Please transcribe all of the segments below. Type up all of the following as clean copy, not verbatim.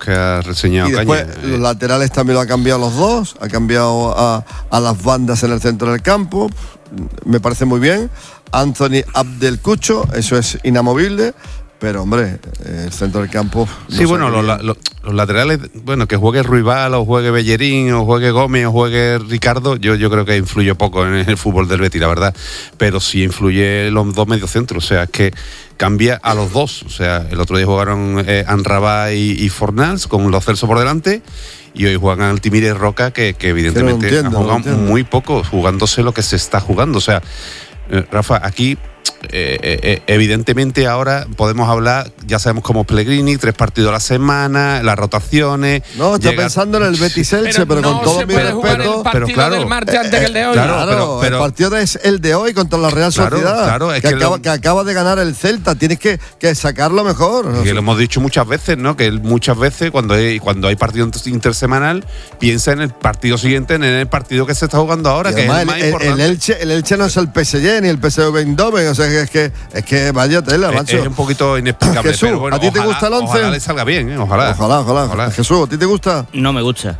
que ha reseñado y después, Caña. los laterales también lo ha cambiado los dos, ha cambiado a las bandas en el centro del campo, me parece muy bien. Anthony Abdelcucho, eso es inamovible. Pero, hombre, el centro del campo... Sí, bueno, los laterales, bueno, que juegue Ruibal, o juegue Bellerín, o juegue Gómez, o juegue Ricardo, yo creo que influye poco en el fútbol del Betis, la verdad. Pero sí influye los dos mediocentros, o sea, es que cambia a los dos. O sea, el otro día jugaron Anrabá y Fornals con los Celso por delante, y hoy juegan Altimira y Roca, que evidentemente han jugado muy poco, jugándose lo que se está jugando. O sea, Rafa, aquí... evidentemente ahora podemos hablar, ya sabemos cómo Pellegrini, 3 partidos a la semana, las rotaciones. No, está pensando en el Betis Elche, pero con todo mi respeto. Pero claro, del martes antes que el de hoy. Claro, el partido es el de hoy contra la Real Sociedad. Claro, que acaba de ganar el Celta. Tienes que sacarlo mejor. Que lo hemos dicho muchas veces, ¿no? Que muchas veces cuando hay partido intersemanal, piensa en el partido siguiente, en el partido que se está jugando ahora, y que además, es el más importante. El Elche no es el PSG ni el PSV Eindhoven, o sea, es que vaya tela, macho. Es un poquito inexplicable. Jesús, pero bueno, ¿a ti te gusta el 11? Ojalá le salga bien, Ojalá. Jesús, ¿a ti te gusta? No me gusta.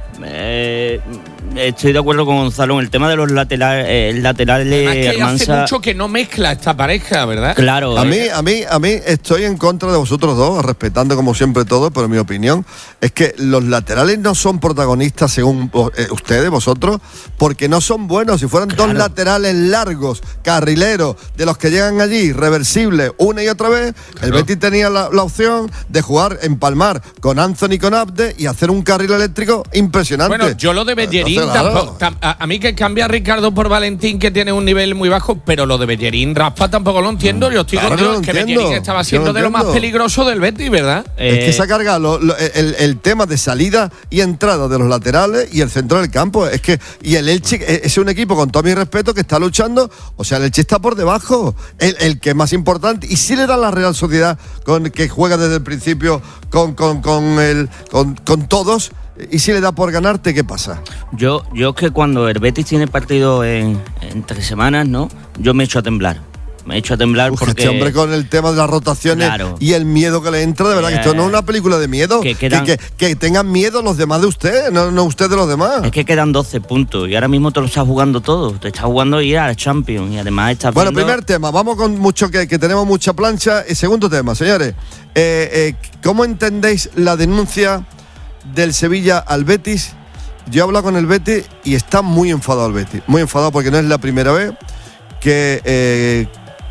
Estoy de acuerdo con Gonzalo en el tema de los laterales. Hace mucho que no mezcla esta pareja, ¿verdad? Claro. A mí estoy en contra de vosotros dos, respetando como siempre todo, pero mi opinión es que los laterales no son protagonistas según ustedes, vosotros, porque no son buenos. Si fueran dos laterales largos, carrileros, de los que llegan allí, reversibles, una y otra vez, el Betis tenía la opción de jugar, empalmar con Anthony, con Abde y hacer un carril eléctrico impresionante. Bueno, yo lo de Bellerín a mí que cambia a Ricardo por Valentín, que tiene un nivel muy bajo, pero lo de Bellerín, Rafa, tampoco lo entiendo. Yo estoy contigo, que Bellerín estaba siendo de lo más peligroso del Betis, ¿verdad? Es que se ha cargado el tema de salida y entrada de los laterales y el centro del campo. Es que, y el Elche es un equipo, con todo mi respeto, que está luchando. O sea, el Elche está por debajo. El que es más importante, y si le dan la Real Sociedad, que juega desde el principio con todos. ¿Y si le da por ganarte, qué pasa? Yo es que cuando el Betis tiene partido en 3 semanas, ¿no? Yo me echo a temblar. Porque este hombre, con el tema de las rotaciones, claro, y el miedo que le entra, de verdad que esto no es una película de miedo. Que tengan miedo los demás de usted, no usted de los demás. Es que quedan 12 puntos y ahora mismo te lo estás jugando todo. Te estás jugando ir a la Champions y además estás Bueno, primer tema, vamos con mucho que tenemos mucha plancha. Y segundo tema, señores, ¿cómo entendéis la denuncia del Sevilla al Betis? Yo he hablado con el Betis y está muy enfadado el Betis, muy enfadado, porque no es la primera vez que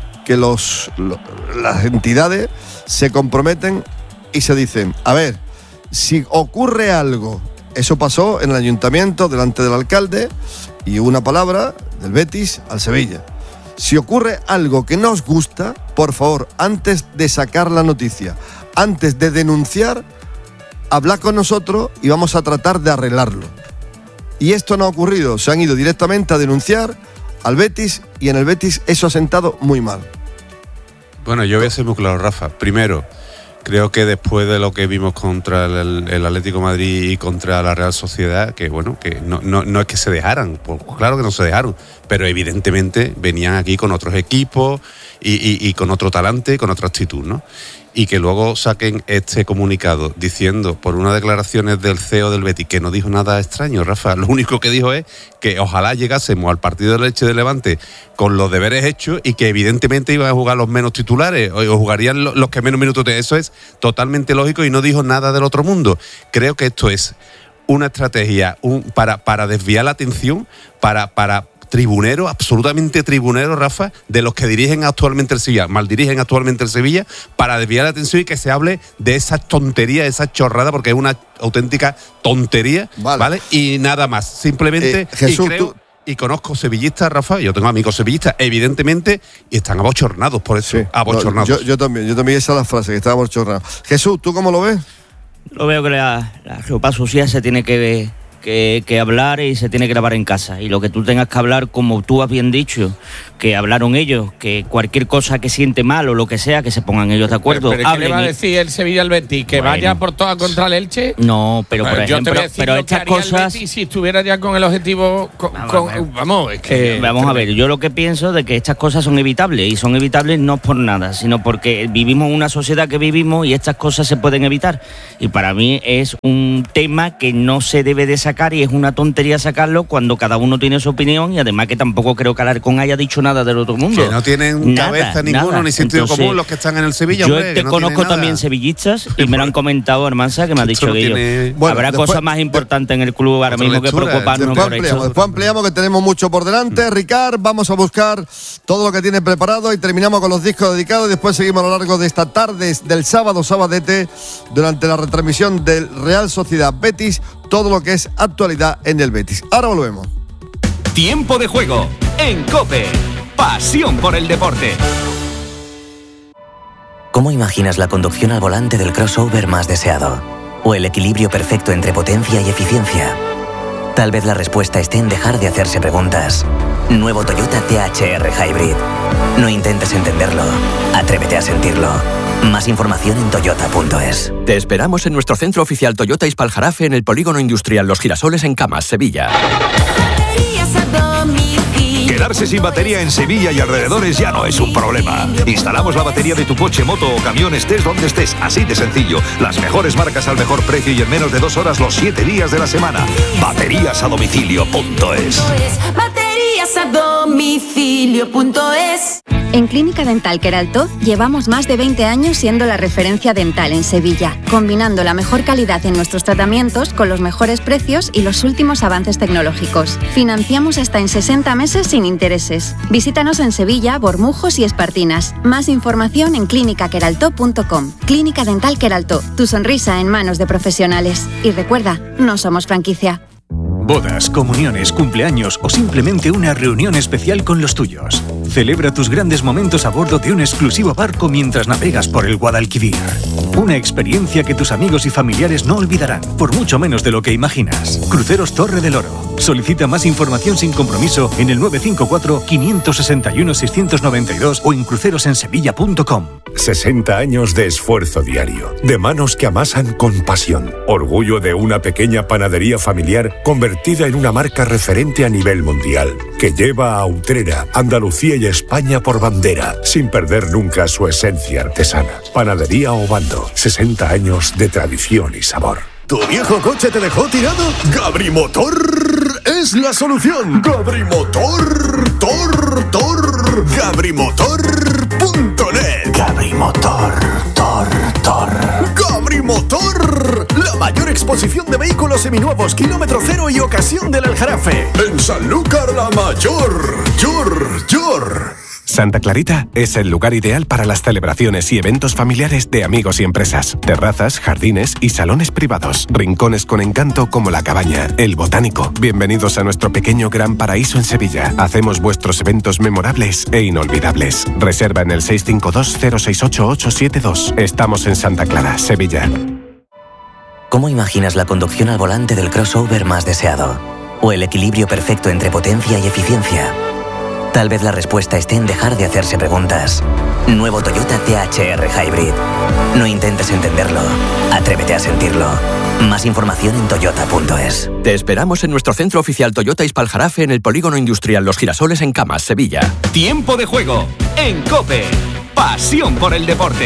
las entidades se comprometen y se dicen, a ver, si ocurre algo, eso pasó en el ayuntamiento delante del alcalde, y una palabra del Betis al Sevilla. Si ocurre algo que no os gusta, por favor, antes de sacar la noticia, antes de denunciar, hablad con nosotros y vamos a tratar de arreglarlo. Y esto no ha ocurrido, se han ido directamente a denunciar al Betis, y en el Betis eso ha sentado muy mal. Bueno, yo voy a ser muy claro, Rafa. Primero, creo que después de lo que vimos contra el Atlético de Madrid y contra la Real Sociedad, que bueno, que no es que se dejaran, pues claro que no se dejaron, pero evidentemente venían aquí con otros equipos y con otro talante, con otra actitud, ¿no? Y que luego saquen este comunicado diciendo, por unas declaraciones del CEO del Betis, que no dijo nada extraño, Rafa. Lo único que dijo es que ojalá llegásemos al partido del Elche de Levante con los deberes hechos, y que evidentemente iban a jugar los menos titulares o jugarían los que menos minutos tienen. Eso es totalmente lógico, y no dijo nada del otro mundo. Creo que esto es una estrategia para desviar la atención, para tribunero, absolutamente tribunero, Rafa, de los que dirigen actualmente el Sevilla, maldirigen actualmente el Sevilla, para desviar la atención y que se hable de esa tontería, esa chorrada, porque es una auténtica tontería, ¿vale? Y nada más. Simplemente, Jesús, y conozco sevillistas, Rafa, yo tengo amigos sevillistas, evidentemente, y están abochornados por eso. Sí, abochornados. No, yo también, esa es la frase, que estaba abochornado. Jesús, ¿tú cómo lo ves? Lo veo que la ropa sucia se tiene que que hablar y se tiene que grabar en casa. Y lo que tú tengas que hablar, como tú has bien dicho, que hablaron ellos, que cualquier cosa que siente mal o lo que sea, que se pongan ellos de acuerdo. ¿Pero qué le va a decir el Sevilla al Betis? ¿Que vaya por todas contra el Elche? No, pero por ejemplo, yo te voy a decir pero lo estas que haría cosas. el Betis si estuviera ya con el objetivo. Vamos, es que. Vamos a ver, yo lo que pienso de que estas cosas son evitables, y son evitables no por nada, sino porque vivimos en una sociedad que vivimos y estas cosas se pueden evitar. Y para mí es un tema que no se debe de sacar, y es una tontería sacarlo cuando cada uno tiene su opinión, y además que tampoco creo que Alarcón haya dicho nada del otro mundo. Que no tienen cabeza ninguno, ni sentido común los que están en el Sevilla. Yo hombre, conozco también sevillistas y me lo han comentado, Hermanza, que me ha dicho que ellos. Bueno, habrá cosas más importantes en el club ahora mismo que preocuparnos por esto. Después ampliamos, que tenemos mucho por delante. Ricard, vamos a buscar todo lo que tiene preparado y terminamos con los discos dedicados, y después seguimos a lo largo de esta tarde del sábado, sabadete, durante la retransmisión del Real Sociedad Betis, todo lo que es actualidad en el Betis. Ahora volvemos. Tiempo de juego en COPE. Pasión por el deporte. ¿Cómo imaginas la conducción al volante del crossover más deseado? ¿O el equilibrio perfecto entre potencia y eficiencia? Tal vez la respuesta esté en dejar de hacerse preguntas. Nuevo Toyota CHR Hybrid. No intentes entenderlo, atrévete a sentirlo. Más información en toyota.es. Te esperamos en nuestro centro oficial Toyota Ispaljarafe, en el Polígono Industrial Los Girasoles, en Camas, Sevilla. Quedarse sin batería en Sevilla y alrededores ya no es un problema. Instalamos la batería de tu coche, moto o camión, estés donde estés, así de sencillo. Las mejores marcas al mejor precio y en menos de 2 horas los 7 días de la semana. Bateríasadomicilio.es. Bateríasadomicilio.es. En Clínica Dental Queraltó llevamos más de 20 años siendo la referencia dental en Sevilla, combinando la mejor calidad en nuestros tratamientos con los mejores precios y los últimos avances tecnológicos. Financiamos hasta en 60 meses sin intereses. Visítanos en Sevilla, Bormujos y Espartinas. Más información en clinicaqueraltó.com. Clínica Dental Queraltó, tu sonrisa en manos de profesionales. Y recuerda, no somos franquicia. Bodas, comuniones, cumpleaños o simplemente una reunión especial con los tuyos. Celebra tus grandes momentos a bordo de un exclusivo barco mientras navegas por el Guadalquivir. Una experiencia que tus amigos y familiares no olvidarán, por mucho menos de lo que imaginas. Cruceros Torre del Oro. Solicita más información sin compromiso en el 954-561-692 o en crucerosensevilla.com. 60 años de esfuerzo diario, de manos que amasan con pasión. Orgullo de una pequeña panadería familiar convertida en una marca referente a nivel mundial, que lleva a Utrera, Andalucía y España por bandera, sin perder nunca su esencia artesana. Panadería Obando, 60 años de tradición y sabor. ¿Tu viejo coche te dejó tirado? Gabrimotor es la solución. Gabrimotor, Gabrimotor.net. Gabrimotor, Gabrimotor, la mayor exposición de vehículos seminuevos, kilómetro cero y ocasión del Aljarafe. En Sanlúcar la Mayor. Santa Clarita es el lugar ideal para las celebraciones y eventos familiares de amigos y empresas. Terrazas, jardines y salones privados. Rincones con encanto como La Cabaña, El Botánico. Bienvenidos a nuestro pequeño gran paraíso en Sevilla. Hacemos vuestros eventos memorables e inolvidables. Reserva en el 652-068-872. Estamos en Santa Clara, Sevilla. ¿Cómo imaginas la conducción al volante del crossover más deseado? ¿O el equilibrio perfecto entre potencia y eficiencia? Tal vez la respuesta esté en dejar de hacerse preguntas. Nuevo Toyota CHR Hybrid. No intentes entenderlo, atrévete a sentirlo. Más información en toyota.es. Te esperamos en nuestro centro oficial Toyota Ispaljarafe, en el Polígono Industrial Los Girasoles, en Camas, Sevilla. Tiempo de juego en COPE. Pasión por el deporte.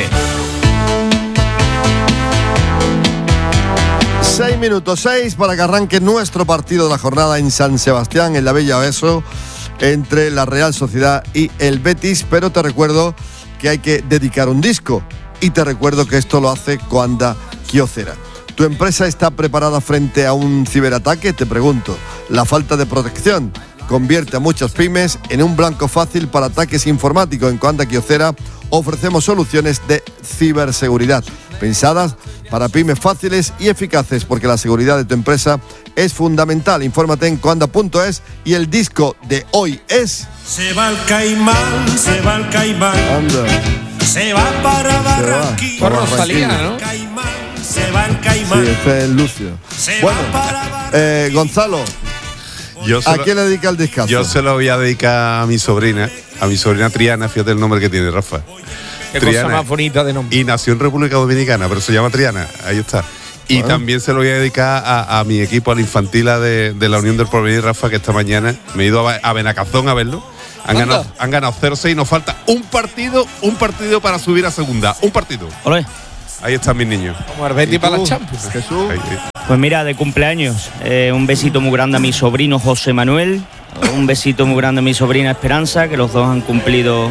6 minutos 6 para que arranque nuestro partido de la jornada en San Sebastián, en la Bella Oeso, entre la Real Sociedad y el Betis. Pero te recuerdo que hay que dedicar un disco, y te recuerdo que esto lo hace Coanda Kyocera. ¿Tu empresa está preparada frente a un ciberataque? Te pregunto. La falta de protección convierte a muchas pymes en un blanco fácil para ataques informáticos. En Coanda Kyocera ofrecemos soluciones de ciberseguridad pensadas para pymes fáciles y eficaces, porque la seguridad de tu empresa es fundamental. Infórmate en coanda.es, y el disco de hoy es... Se va el Caimán, se va el Caimán. Anda. Se va para Barranquilla. Por Rosalía, ¿no? se va el caimán. Sí, este es Lucio. Bueno, Gonzalo, ¿a quién le dedica el descanso? Yo se lo voy a dedicar a mi sobrina Triana, fíjate el nombre que tiene, Rafa. Qué Triana, cosa más bonita de nombre. Y nació en República Dominicana, pero se llama Triana, ahí está. Y también se lo voy a dedicar a mi equipo, a la infantila de la Unión del Porvenir, Rafa, que esta mañana me he ido a Benacazón a verlo. Han ganado 0-6 y nos falta un partido para subir a segunda. Un partido. Olé. Ahí están mis niños. Como el Betis para las Champions. Jesús. Pues mira, de cumpleaños, un besito muy grande a mi sobrino José Manuel, un besito muy grande a mi sobrina Esperanza, que los dos han cumplido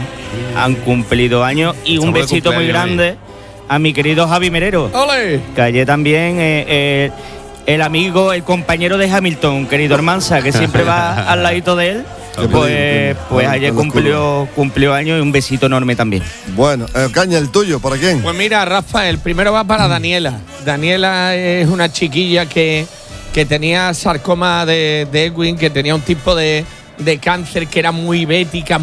años, y un besito muy grande a mi querido Javi Merero. ¡Ole! Que ayer también el amigo, el compañero de Hamilton, querido Hermanza, que siempre va al ladito de él. Pues ayer cumplió años, y un besito enorme también. Bueno, Caña, ¿el tuyo? ¿Para quién? Pues mira, Rafa, el primero va para Daniela. Daniela es una chiquilla que tenía sarcoma de Ewing, que tenía un tipo de cáncer que era muy bética,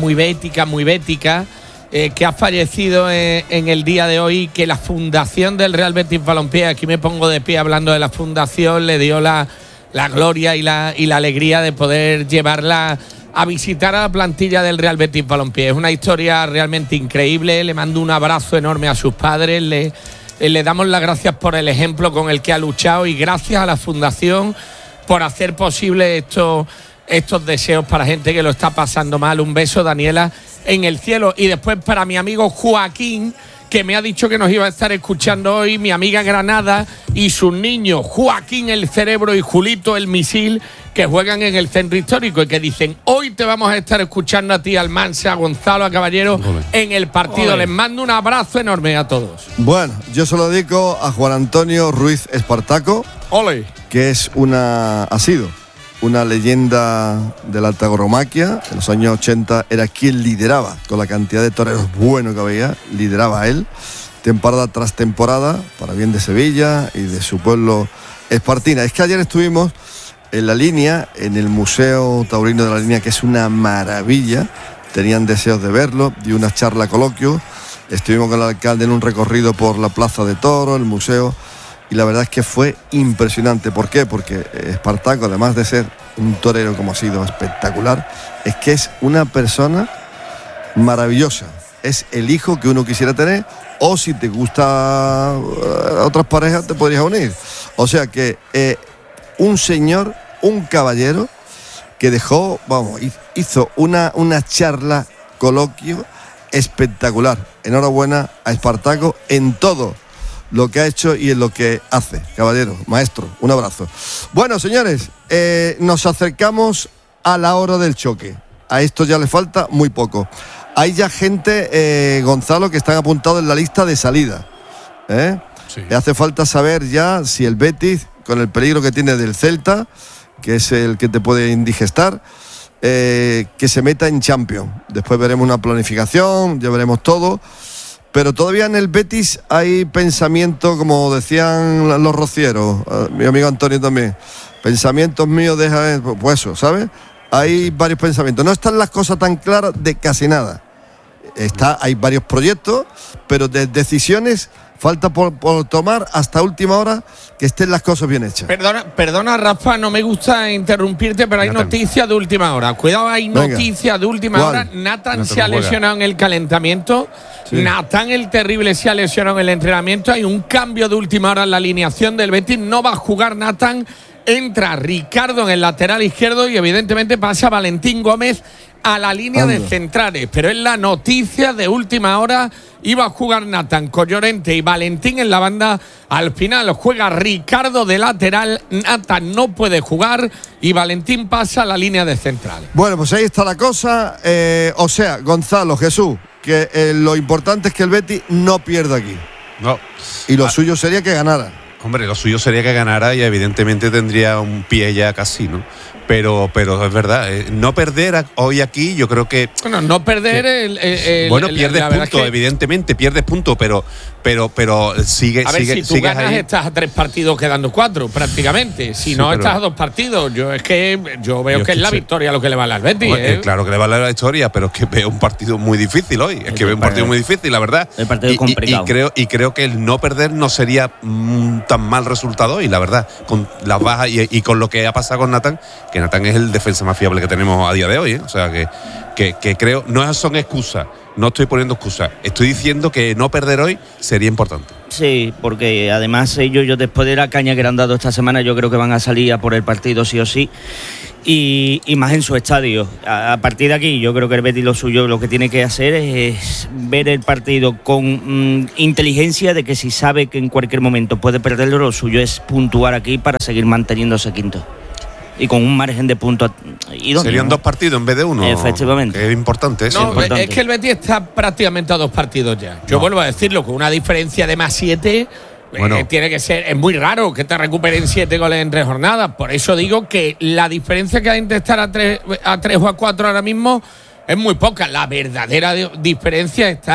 que ha fallecido en el día de hoy, que la fundación del Real Betis Balompié, aquí me pongo de pie hablando de la fundación, le dio la gloria y la alegría de poder llevarla a visitar a la plantilla del Real Betis Balompié. Es una historia realmente increíble. Le mando un abrazo enorme a sus padres. Le damos las gracias por el ejemplo con el que ha luchado, y gracias a la fundación por hacer posible estos deseos para gente que lo está pasando mal. Un beso, Daniela, en el cielo. Y después para mi amigo Joaquín, que me ha dicho que nos iba a estar escuchando hoy, mi amiga Granada y sus niños, Joaquín el Cerebro y Julito el Misil, que juegan en el Centro Histórico y que dicen: hoy te vamos a estar escuchando a ti, Almansa, a Gonzalo, a Caballero, en el partido. Les mando un abrazo enorme a todos. Bueno, yo se lo dedico a Juan Antonio Ruiz Espartaco, que ha sido una leyenda de la tauromaquia. En los años 80 era quien lideraba, con la cantidad de toreros buenos que había, lideraba él, temporada tras temporada, para bien de Sevilla y de su pueblo espartina. Es que ayer estuvimos en La Línea, en el Museo Taurino de La Línea, que es una maravilla. Tenían deseos de verlo, dio una charla coloquio. Estuvimos con el alcalde en un recorrido por la Plaza de Toros, el museo, y la verdad es que fue impresionante. ¿Por qué? Porque Espartaco, además de ser un torero como ha sido espectacular, es que es una persona maravillosa. Es el hijo que uno quisiera tener, o si te gusta otras parejas te podrías unir. O sea que un señor, un caballero que dejó, hizo una charla, coloquio espectacular. Enhorabuena a Espartaco en todo lo que ha hecho y en lo que hace. Caballero, maestro, un abrazo. Bueno, señores, nos acercamos a la hora del choque. A esto ya le falta muy poco. Hay ya gente, Gonzalo, que están apuntados en la lista de salida. Sí. Hace falta saber ya si el Betis, con el peligro que tiene del Celta, que es el que te puede indigestar, que se meta en Champions. Después veremos una planificación, ya veremos todo. Pero todavía en el Betis hay pensamiento, como decían los rocieros, mi amigo Antonio también. Pensamientos míos, pues eso, ¿sabes? Hay varios pensamientos. No están las cosas tan claras de casi nada. Hay varios proyectos, pero de decisiones falta por tomar hasta última hora, que estén las cosas bien hechas. Perdona, Rafa, no me gusta interrumpirte, pero hay noticias de última hora. Cuidado, hay noticias de última hora. Nathan se ha lesionado en el calentamiento. Sí. Nathan el Terrible se ha lesionado en el entrenamiento. Hay un cambio de última hora en la alineación del Betis. No va a jugar Nathan. Entra Ricardo en el lateral izquierdo y evidentemente pasa Valentín Gómez a la línea de centrales. Pero es la noticia de última hora. Iba a jugar Nathan con Llorente y Valentín en la banda. Al final juega Ricardo de lateral. Nathan no puede jugar y Valentín pasa a la línea de centrales. Bueno, pues ahí está la cosa. O sea, Gonzalo, Jesús, que lo importante es que el Betis no pierda aquí. No. Y lo suyo sería que ganara. Hombre, lo suyo sería que ganara y evidentemente tendría un pie ya casi, ¿no? Pero es verdad, no perder hoy aquí, yo creo que... Bueno, no perder bueno, pierdes puntos, evidentemente, pierdes puntos, pero sigue... A ver, si tú ganas, ahí. estás a 3 partidos, quedando 4, prácticamente. Si no, estás a 2 partidos. Yo veo que es la victoria lo que le vale al Betis. Claro que le vale la victoria, pero es que veo un partido muy difícil hoy. Es que veo un partido muy difícil, la verdad. El partido complicado. Y creo que el no perder no sería tan mal resultado hoy, la verdad. Con las bajas y con lo que ha pasado con Natán, que Natán es el defensa más fiable que tenemos a día de hoy, ¿eh? O sea, que creo, no son excusas, no estoy poniendo excusas, estoy diciendo que no perder hoy sería importante. Sí, porque además ellos después de la caña que le han dado esta semana, yo creo que van a salir a por el partido sí o sí, y más en su estadio. A partir de aquí, yo creo que el Betis lo suyo, lo que tiene que hacer es ver el partido con inteligencia, de que si sabe que en cualquier momento puede perderlo, lo suyo es puntuar aquí para seguir manteniéndose quinto. Y con un margen de puntos idóneo. Serían 2 partidos en vez de 1. Efectivamente. Que es importante eso. No, importante. Es que el Betis está prácticamente a 2 partidos ya. Yo vuelvo a decirlo, con una diferencia de más 7, tiene que ser. Es muy raro que te recuperen 7 goles en 3 jornadas. Por eso digo que la diferencia que hay entre estar a 3 o a 4 ahora mismo es muy poca. La verdadera diferencia es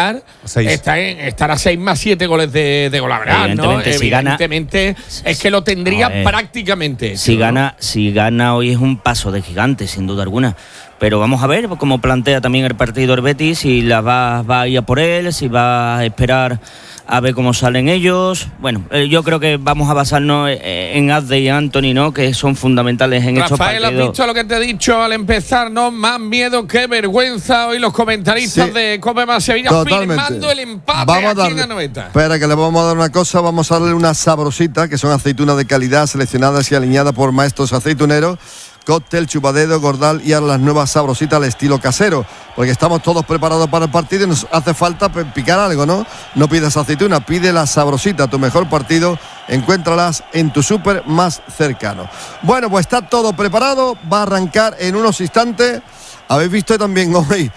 estar a 6 más 7 goles de Golaveral, ¿no? Evidentemente, es que lo tendría prácticamente. Si gana hoy es un paso de gigante, sin duda alguna. Pero vamos a ver cómo plantea también el partido el Betis, si va a ir a por él, si va a esperar a ver cómo salen ellos. Bueno, yo creo que vamos a basarnos en Azde y Anthony, ¿no? Que son fundamentales en estos partidos. Rafael, ¿has visto lo que te he dicho al empezar? No, más miedo que vergüenza. Hoy los comentaristas de Cope más Sevilla firmando el empate aquí en Anoeta. Espera, que le vamos a dar una cosa. Vamos a darle una sabrosita, que son aceitunas de calidad seleccionadas y alineadas por maestros aceituneros. Cóctel, chupadedo, gordal y ahora las nuevas sabrositas al estilo casero, porque estamos todos preparados para el partido y nos hace falta picar algo, ¿no? No pidas aceituna, pide la sabrosita, tu mejor partido, encuéntralas en tu súper más cercano. Bueno, pues está todo preparado, va a arrancar en unos instantes. Habéis visto también hoy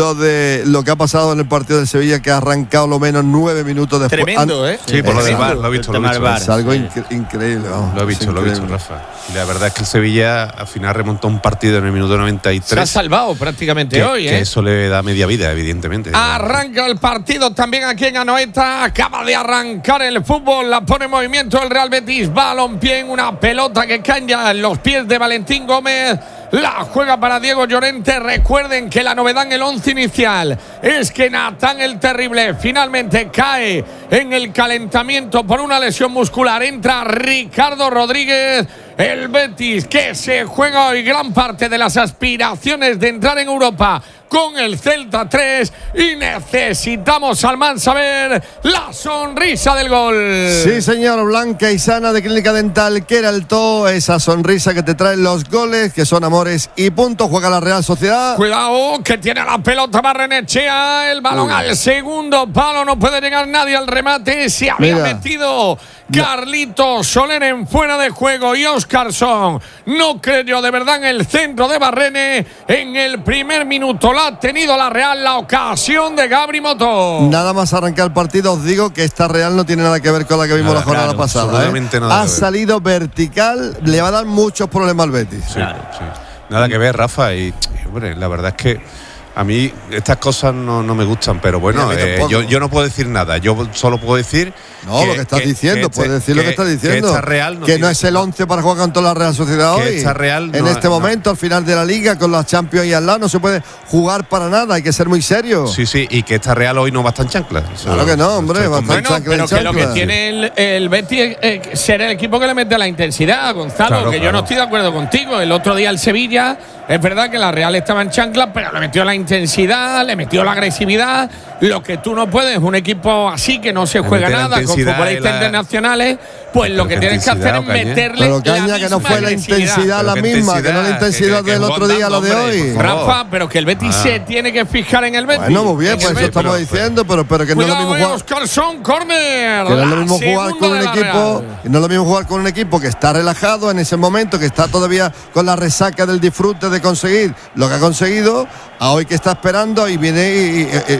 lo que ha pasado en el partido del Sevilla, que ha arrancado lo menos 9 minutos después. Tremendo, ¿eh? Sí, por lo del VAR, lo he visto. Es algo increíble. Vamos, lo he visto, Rafa. Y la verdad es que el Sevilla al final remontó un partido en el minuto 93. Se ha salvado prácticamente hoy, que eso le da media vida, evidentemente. Arranca el partido también aquí en Anoeta. Acaba de arrancar el fútbol. La pone en movimiento el Real Betis. Balompié en una pelota que cae ya en los pies de Valentín Gómez. La juega para Diego Llorente. Recuerden que la novedad en el 11 inicial es que Natán el Terrible finalmente cae en el calentamiento por una lesión muscular. Entra Ricardo Rodríguez. El Betis, que se juega hoy gran parte de las aspiraciones de entrar en Europa con el Celta 3, y necesitamos al Mansa ver la sonrisa del gol. Sí, señor, blanca y sana de Clínica Dental Queraltó, esa sonrisa que te traen los goles, que son amores y puntos. Juega la Real Sociedad. Cuidado, que tiene la pelota Barrenechea, el balón al segundo palo, no puede llegar nadie al remate, se había metido Carlito Soler en fuera de juego y Óscarson no creyó de verdad en el centro de Barrene en el primer minuto. La ha tenido la Real, la ocasión de Gabri Moto. Nada más arrancar el partido, os digo que esta Real no tiene nada que ver con la que vimos la jornada pasada. Ha salido vertical, le va a dar muchos problemas al Betis. Sí. Nada que ver, Rafa, y hombre, la verdad es que a mí estas cosas no me gustan, pero bueno, yo no puedo decir nada. Yo solo puedo decir lo que estás diciendo, puedes decir lo que estás diciendo. Que Real no es el 11 para jugar con toda la Real Sociedad hoy. Esta Real en este momento, al final de la Liga, con las Champions y al lado, no se puede jugar para nada, hay que ser muy serio. Sí, y que esta Real hoy no va a estar en chancla. Claro que no, hombre, va a estar en chancla. Pero que lo que tiene el Betis es ser el equipo que le mete la intensidad, Gonzalo, yo no estoy de acuerdo contigo. El otro día el Sevilla, es verdad que la Real estaba en chancla, pero le metió la intensidad, le metió la agresividad. Lo que tú no puedes, un equipo así que no se juega nada, con futbolistas internacionales, pues lo que tienes que hacer es meterle. Pero Caña, que no fue la intensidad la misma, que no la intensidad del otro día, la de hoy. Rafa, pero que el Betis se tiene que fijar en el Betis. Bueno, muy bien, pues eso estamos diciendo, pero que no es lo mismo jugar. Óscarson, córner. Que no es lo mismo jugar con un equipo, que no es lo mismo jugar con un equipo que está relajado en ese momento, que está todavía con la resaca del disfrute de conseguir lo que ha conseguido, a hoy que está esperando y viene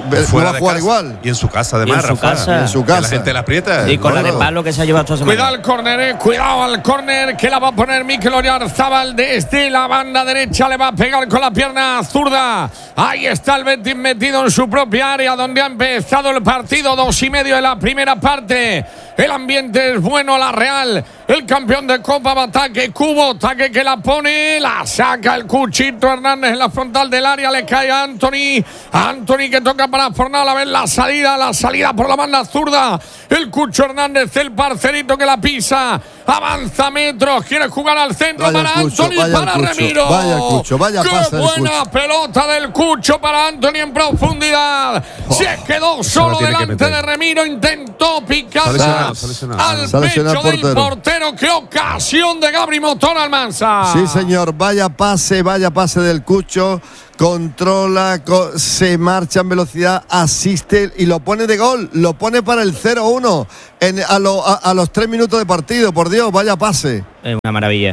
va a jugar igual. Y en su casa, además, Y en su Rafa. casa. Y en su Que casa. la gente la aprieta. Y con la de palo que se ha llevado esta semana. Cuidado al córner, que la va a poner Mikel Oyarzabal desde la banda derecha, le va a pegar con la pierna zurda. Ahí está el Betis metido en su propia área, donde ha empezado el partido, 2:30 de la primera parte. El ambiente es bueno, la Real, el campeón de Copa, va ataque, Cubo, ataque que la pone, la saca el Cuchito Hernández en la frontal del área, le cae a Anthony que toca para Fornal, a ver la salida por la banda zurda, el Cucho Hernández, el parcerito que la pisa, avanza metros, quiere jugar al centro, Vaya para Cucho, Anthony, vaya para Cucho, Remiro. vaya Cucho, vaya ¡Qué pase del buena Cucho! pelota del Cucho para Anthony en profundidad! Se quedó solo tiene que delante meter. de Remiro, intentó picar Se ha lesionado. al Se ha lesionado pecho el del portero. portero. ¡Qué ocasión de Gabri Motor Almansa! Sí, señor, vaya pase del Cucho, controla, se marcha en velocidad, asiste y lo pone de gol, lo pone para el 0-1 a los 3 minutos de partido, por Dios, vaya pase. Es una maravilla.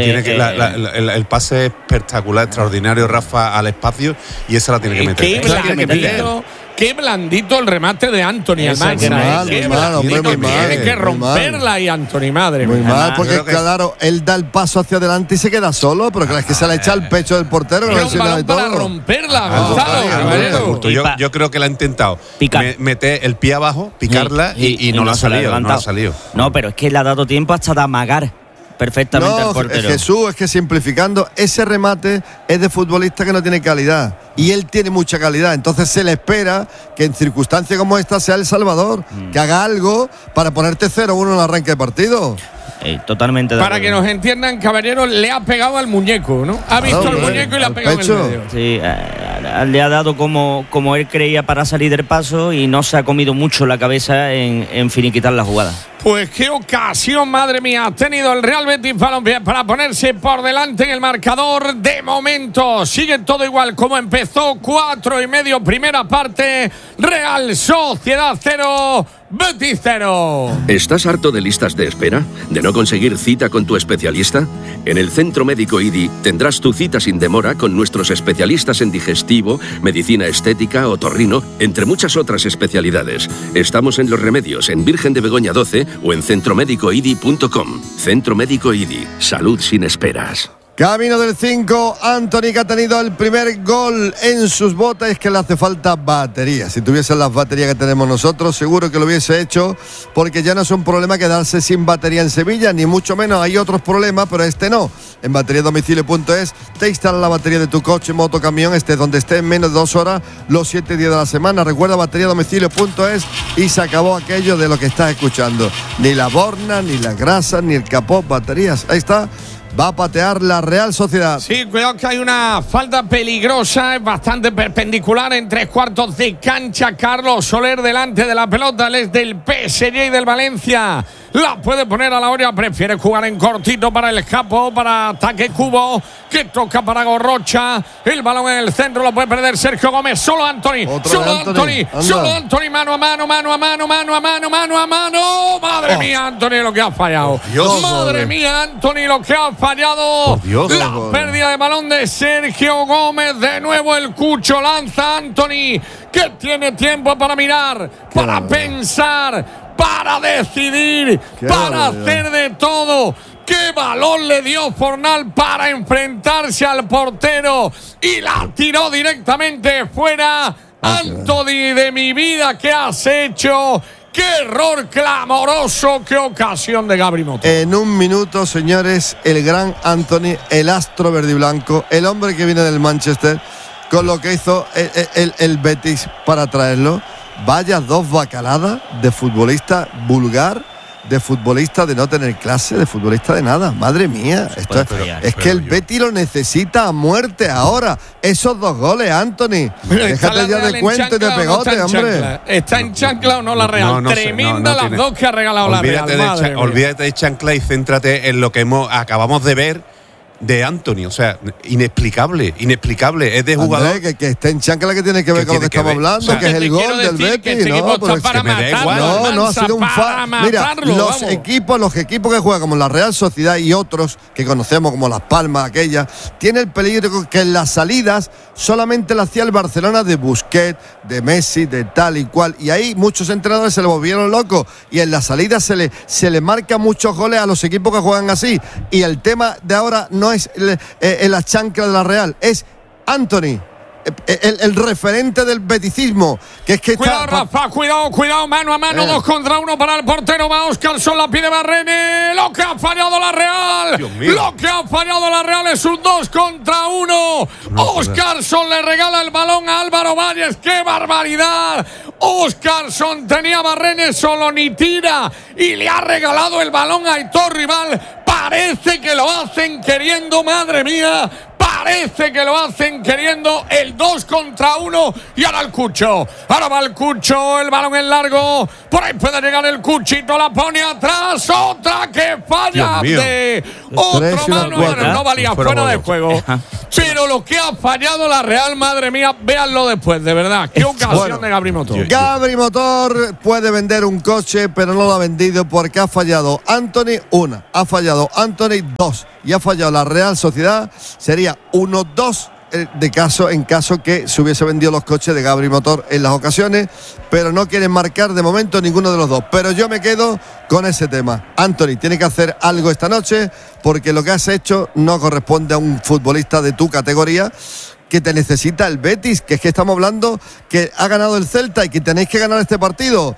El pase es espectacular, extraordinario, Rafa, al espacio, y esa la tiene que meter. Qué blandito el remate de Anthony Almansa. Muy mal, Qué muy mal, hombre, blandito, muy mal, tiene que muy mal. romperla ahí, Anthony, madre Muy mía. mal, porque creo que- claro, él da el paso hacia adelante y se queda solo, pero claro, es que se le echa al pecho del portero, que Era no un se le da balón de para todo. romperla, Algo Gonzalo. está caballero. justo. Yo creo que la ha intentado meter el pie abajo, picarla y no la ha se la salido. No la ha levantado. salido. No, pero es que le ha dado tiempo hasta de amagar perfectamente al portero. Jesús, es que simplificando, ese remate es de futbolista que no tiene calidad. Y él tiene mucha calidad. Entonces se le espera que en circunstancias como esta sea el salvador, que haga algo para ponerte 0-1 en el arranque de partido. Totalmente de Para acuerdo. que nos entiendan, caballero, le ha pegado al muñeco, ¿no? Ha visto Claro, al muñeco y le ha al pegado pecho. en el medio. Sí, le ha dado como él creía para salir del paso y no se ha comido mucho la cabeza en finiquitar la jugada. Pues qué ocasión, madre mía, ha tenido el Real Betis Balompié para ponerse por delante en el marcador. De momento sigue todo igual como empezó, 4:30 primera parte, Real Sociedad 0, Betis 0. ¿Estás harto de listas de espera? ¿De no conseguir cita con tu especialista? En el Centro Médico IDI tendrás tu cita sin demora con nuestros especialistas en digestivo, medicina estética, otorrino, entre muchas otras especialidades. Estamos en Los Remedios, en Virgen de Begoña 12 o en centromédicoidi.com. Centro Médico IDI. Salud sin esperas. Camino del 5, Anthony, que ha tenido el primer gol en sus botas. Es que le hace falta batería. Si tuviesen las baterías que tenemos nosotros, seguro que lo hubiese hecho, porque ya no es un problema quedarse sin batería en Sevilla, ni mucho menos. Hay otros problemas, pero este no. En bateriadomicilio.es te instala la batería de tu coche, moto, camión, estés donde estés, en menos de 2 horas, los 7 días de la semana. Recuerda bateriadomicilio.es y se acabó aquello de lo que estás escuchando. Ni la borna, ni la grasa, ni el capó, baterías. Ahí está. Va a patear la Real Sociedad. Sí, cuidado que hay una falta peligrosa, es bastante perpendicular en 3/4 de cancha. Carlos Soler delante de la pelota, él es del PSG y del Valencia. La puede poner a la hora, prefiere jugar en cortito para el capo, para ataque Cubo, que toca para Gorrocha. El balón en el centro lo puede perder Sergio Gómez. Solo Anthony, solo Anthony, mano a mano. Madre mía, Anthony, lo que ha fallado. Madre mía, Anthony, lo que ha fallado. La pérdida de balón de Sergio Gómez. De nuevo el Cucho lanza a Anthony, que tiene tiempo para mirar, para pensar, para decidir, para hacer de todo. ¡Qué balón le dio Fornal para enfrentarse al portero! Y la tiró directamente fuera. Anthony, de mi vida, ¿qué has hecho? ¡Qué error clamoroso! ¡Qué ocasión de Gabri Motor! En un minuto, señores, el gran Anthony, el astro verde y blanco, el hombre que viene del Manchester, con lo que hizo el Betis para traerlo. Vaya dos bacaladas de futbolista vulgar, de futbolista de no tener clase, de futbolista de nada. Madre mía, esto es que el Betis lo necesita a muerte ahora. Esos 2 goles, Anthony. Déjate ya de cuento y de pegote, hombre. ¿Está en chancla o no la Real? Tremenda las dos que ha regalado la Real. Olvídate de chancla y céntrate en lo que acabamos de ver, de Anthony, o sea, inexplicable, es de jugador. Andrés, que esté en chancla que tiene que ver con lo que estamos hablando, o sea, que es el gol del Betis, ¿no? Pero para matarlo, no ha sido un Mira, los equipos que juegan como la Real Sociedad y otros que conocemos como Las Palmas, aquellas, tiene el peligro que en las salidas solamente la hacía el Barcelona de Busquets, de Messi, de tal y cual, y ahí muchos entrenadores se le volvieron locos y en la salida se le marca muchos goles a los equipos que juegan así, y el tema de ahora no es la chancla de la Real, es Anthony, el referente del beticismo, que es que cuidado, Rafa, cuidado, mano a mano, 2 contra 1 para el portero, va Óscarson, la pide Barrene, lo que ha fallado la Real, es un 2 contra 1, Óscarson le regala el balón a Álvaro Valles, ¡qué barbaridad! Óscarson tenía Barrene solo, ni tira, y le ha regalado el balón a Aitor Rival, parece que lo hacen queriendo, madre mía, parece que lo hacen queriendo, el 2 contra 1 y ahora el Cucho, ahora va el Cucho, el balón en largo, por ahí puede llegar el Cuchito, la pone atrás, otra que falla de otro mano, no valía, fuera de juego, pero lo que ha fallado la Real, madre mía, véanlo después, de verdad, qué ocasión de Gabri Motor. Gabri Motor puede vender un coche, pero no lo ha vendido porque ha fallado Anthony 1, ha fallado Anthony 2 y ha fallado la Real Sociedad, sería 1-2 en caso que se hubiese vendido los coches de Gabri Motor en las ocasiones, pero no quieren marcar de momento ninguno de los dos. Pero yo me quedo con ese tema. Anthony tiene que hacer algo esta noche porque lo que has hecho no corresponde a un futbolista de tu categoría, que te necesita el Betis, que es que estamos hablando que ha ganado el Celta y que tenéis que ganar este partido.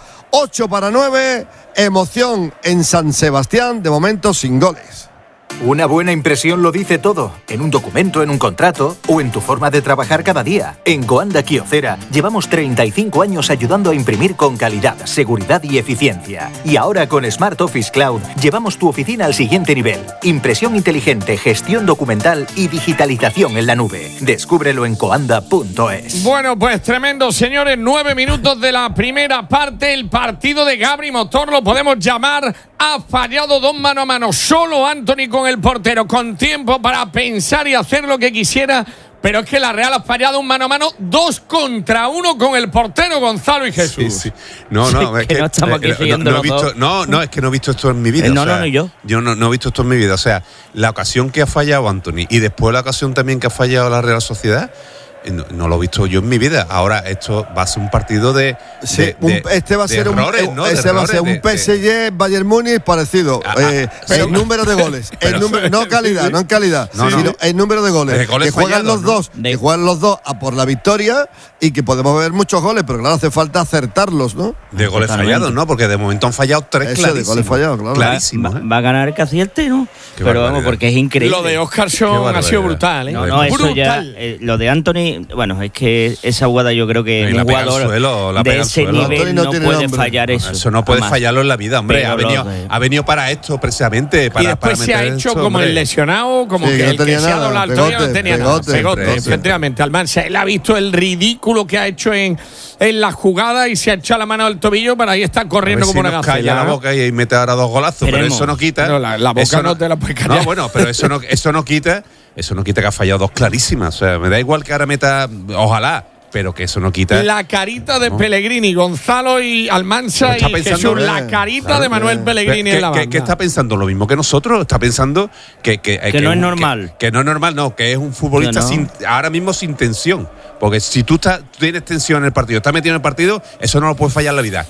8-9, emoción en San Sebastián, de momento sin goles. Una buena impresión lo dice todo, en un documento, en un contrato o en tu forma de trabajar cada día. En Coanda Kyocera llevamos 35 años ayudando a imprimir con calidad, seguridad y eficiencia. Y ahora con Smart Office Cloud llevamos tu oficina al siguiente nivel. Impresión inteligente, gestión documental y digitalización en la nube. Descúbrelo en coanda.es. Bueno, pues tremendo, señores. 9 minutos de la primera parte. El partido de Gabri Motor lo podemos llamar ha fallado 2 mano a mano. Solo Anthony con el portero, con tiempo para pensar y hacer lo que quisiera. Pero es que la Real ha fallado un mano a mano 2 contra 1 con el portero Gonzalo y Jesús. Sí. No, es que no estamos aquí no he visto, no, es que no he visto esto en mi vida. Yo no he visto esto en mi vida. O sea, la ocasión que ha fallado Anthony y después la ocasión también que ha fallado la Real Sociedad, no lo he visto yo en mi vida. Ahora esto va a ser un partido de errores, ¿no? Ese va a ser un PSG Bayern Múnich parecido. El número de goles, no calidad, no en calidad, sino el número de goles que juegan los dos, que juegan los dos a por la victoria y que podemos ver muchos goles, pero claro, hace falta acertarlos, ¿no? De goles fallados, ¿no? Porque de momento han fallado 3 clarísimos. De goles fallados, claro. Clarísimo. Va a ganar el que acierte, ¿no? Pero vamos, porque es increíble. Lo de Óscarson ha sido brutal, ¿eh? No, eso ya, lo de Anthony, bueno, es que esa jugada yo creo que un jugador de ese nivel no puede fallar eso. Eso no puede fallarlo en la vida, hombre. Ha venido para esto precisamente. Y después se ha hecho como el lesionado, como que el que se ha doblado la altura no tenía nada. Pegote, efectivamente. Almansa, él ha visto el ridículo que ha hecho en la jugada y se ha echado la mano al tobillo, pero ahí está corriendo como una gacela. Calla la boca y mete ahora 2 golazos, pero eso no quita. La boca no te la puede callar. No, bueno, pero eso no quita que ha fallado 2 clarísimas. O sea, me da igual que ahora meta, ojalá, pero que eso no quita. La carita de Pellegrini, Gonzalo y Almansa y Jesús, la carita de Manuel Pellegrini en la banda. Que está pensando lo mismo que nosotros, está pensando que no es normal. Que no es normal, no, que es un futbolista ahora mismo sin tensión. Porque si tú tienes tensión en el partido, estás metido en el partido, eso no lo puedes fallar en la vida.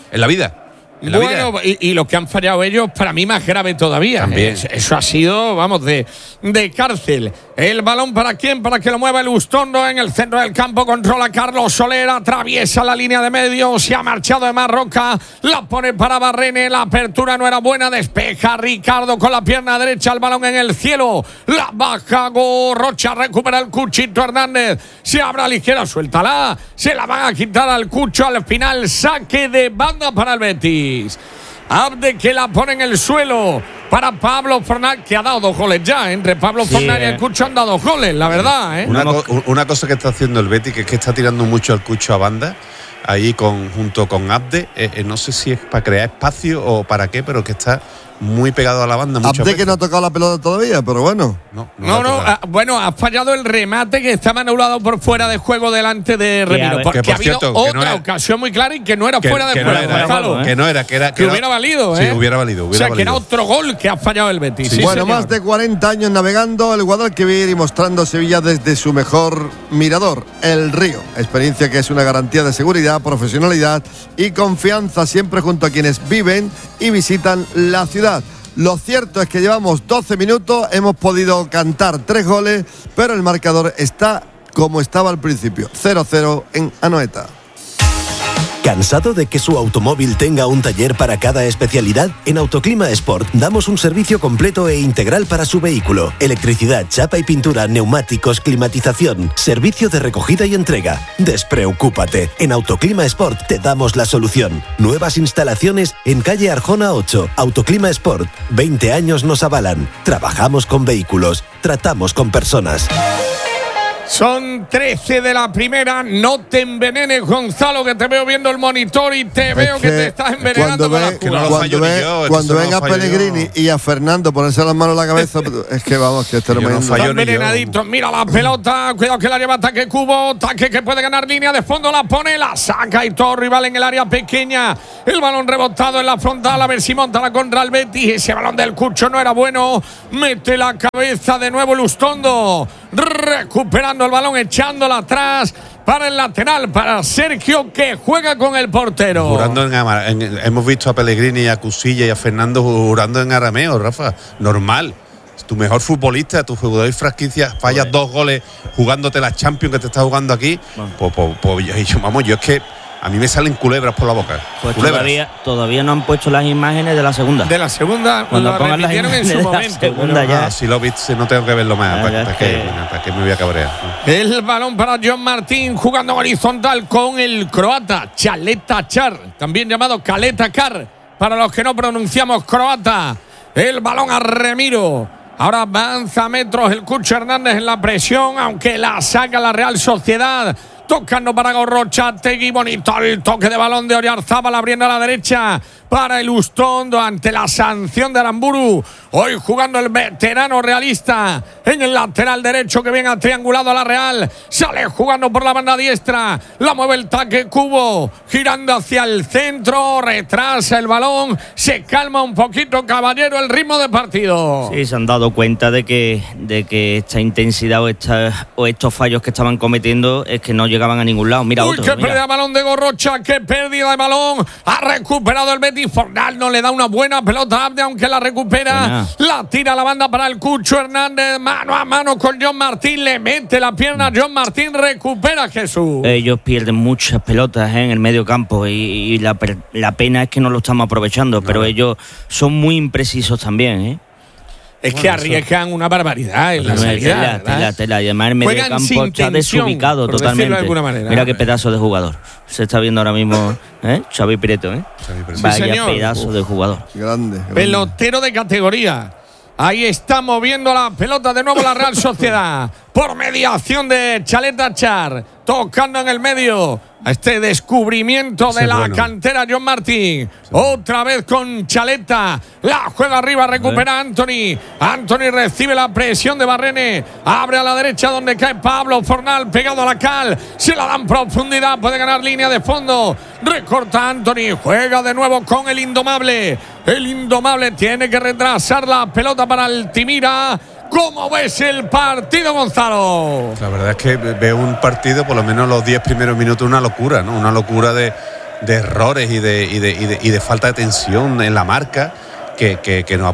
Bueno, y los que han fallado ellos, para mí más grave todavía. Eso ha sido, vamos, de cárcel. El balón para quién, para que lo mueva el Ustondo en el centro del campo. Controla Carlos Soler, atraviesa la línea de medio, se ha marchado de Marroca, la pone para Barrene, la apertura no era buena, despeja Ricardo con la pierna derecha, el balón en el cielo, la baja Rocha, recupera el Cuchito Hernández, se abre a la izquierda, suéltala, se la van a quitar al Cucho al final, saque de banda para el Betis. Abde que la pone en el suelo para Pablo Fornal, que ha dado 2 goles ya. Entre Pablo Fornal y el Cucho han dado 2 goles, la verdad. Una cosa que está haciendo el Betis, que es que está tirando mucho al Cucho a banda, ahí junto con Abde. No sé si es para crear espacio o para qué, pero que está muy pegado a la banda muchas Abde veces. que no ha tocado la pelota todavía, pero bueno. Bueno, ha fallado el remate que estaba anulado por fuera de juego delante de Remiro. Porque por ha habido cierto, que no otra era- ocasión muy clara y que no era Que- fuera de que juego. no era, Gonzalo. que no era, que era- hubiera valido, Sí, ¿eh? hubiera valido. O sea, que era otro gol que ha fallado el Betis. Sí, bueno, señor. más de 40 años navegando el Guadalquivir y mostrando a Sevilla desde su mejor mirador, el río. Experiencia que es una garantía de seguridad, profesionalidad y confianza siempre junto a quienes viven y visitan la ciudad. Lo cierto es que llevamos 12 minutos, hemos podido cantar 3 goles, pero el marcador está como estaba al principio, 0-0 en Anoeta. ¿Cansado de que su automóvil tenga un taller para cada especialidad? En Autoclima Sport damos un servicio completo e integral para su vehículo. Electricidad, chapa y pintura, neumáticos, climatización, servicio de recogida y entrega. Despreocúpate, en Autoclima Sport te damos la solución. Nuevas instalaciones en calle Arjona 8. Autoclima Sport, 20 años nos avalan. Trabajamos con vehículos, tratamos con personas. Son 13 de la primera. No te envenenes, Gonzalo, que te veo viendo el monitor y te veo que te estás envenenando con la jugada. Cuando ven a Pellegrini y a Fernando ponerse las manos en la cabeza, es que vamos, que es tremendo. Está envenenadito. Mira la pelota. Cuidado que la lleva Taque Cubo. Taque que puede ganar línea de fondo. La pone, la saca y todo rival en el área pequeña. El balón rebotado en la frontal. A ver si monta la contra el Betis. Ese balón del Cucho no era bueno. Mete la cabeza de nuevo Lustondo. Recuperando el balón, echándola atrás para el lateral, para Sergio, que juega con el portero. Jurando hemos visto a Pellegrini, a Cusilla y a Fernando jurando en arameo, Rafa. Normal. Tu mejor futbolista, tu jugador de franquicia, fallas 2 goles jugándote la Champions que te está jugando aquí. Yo es que a mí me salen culebras por la boca. Pues culebras. todavía no han puesto las imágenes de la segunda. De la segunda, cuando la pongan las repitieron en imágenes su de la momento. segunda ya. Si lo viste, no tengo que verlo más. ¿Para qué me voy a cabrear? El balón para John Martín jugando horizontal con el croata Chaleta Char, también llamado Caleta Car, para los que no pronunciamos croata. El balón a Remiro. Ahora avanza metros el Cucho Hernández en la presión, aunque la saca la Real Sociedad. Tocando para Gorrochategui, bonito el toque de balón de Oyarzábal, abriendo a la derecha para el Ustondo ante la sanción de Aramburu. Hoy jugando el veterano realista en el lateral derecho, que bien ha triangulado a la Real. Sale jugando por la banda diestra, la mueve el Taque Cubo, girando hacia el centro, retrasa el balón, se calma un poquito, Caballero, el ritmo de partido. Sí, se han dado cuenta de que esta intensidad o estos fallos que estaban cometiendo es que no llegaban a ningún lado. Mira, Uy, otro, qué mira. pérdida de balón de Gorrocha, qué pérdida de balón. Ha recuperado el Betis. Fornal no le da una buena pelota a Abde, aunque la recupera. Buena. La tira a la banda para el Cucho Hernández. Mano a mano con John Martín. Le mete la pierna. John Martín recupera a Jesús. Ellos pierden muchas pelotas en el medio campo y la pena es que no lo estamos aprovechando, pero ellos son muy imprecisos también, ¿eh? Es que arriesgan una barbaridad en la salida. Tela. Y además el medio Juegan campo sin está tensión, desubicado por decirlo totalmente. de alguna manera. Mira qué pedazo de jugador. Se está viendo ahora mismo, Xavi Prieto, Vaya señor. pedazo de jugador. Grande. Pelotero de categoría. Ahí está moviendo la pelota de nuevo la Real Sociedad. Por mediación de Chaleta Char. Tocando en el medio. A este descubrimiento de la cantera John Martín. Otra vez con Chaleta. La juega arriba, recupera Anthony. Anthony recibe la presión de Barrene. Abre a la derecha donde cae Pablo Fornal, pegado a la cal. Se la dan profundidad, puede ganar línea de fondo. Recorta Anthony. Juega de nuevo con el Indomable. El Indomable tiene que retrasar la pelota para Altimira. ¿Cómo ves el partido, Gonzalo? La verdad es que veo un partido, por lo menos los 10 primeros minutos, una locura, ¿no? Una locura de errores y de falta de tensión en la marca que nos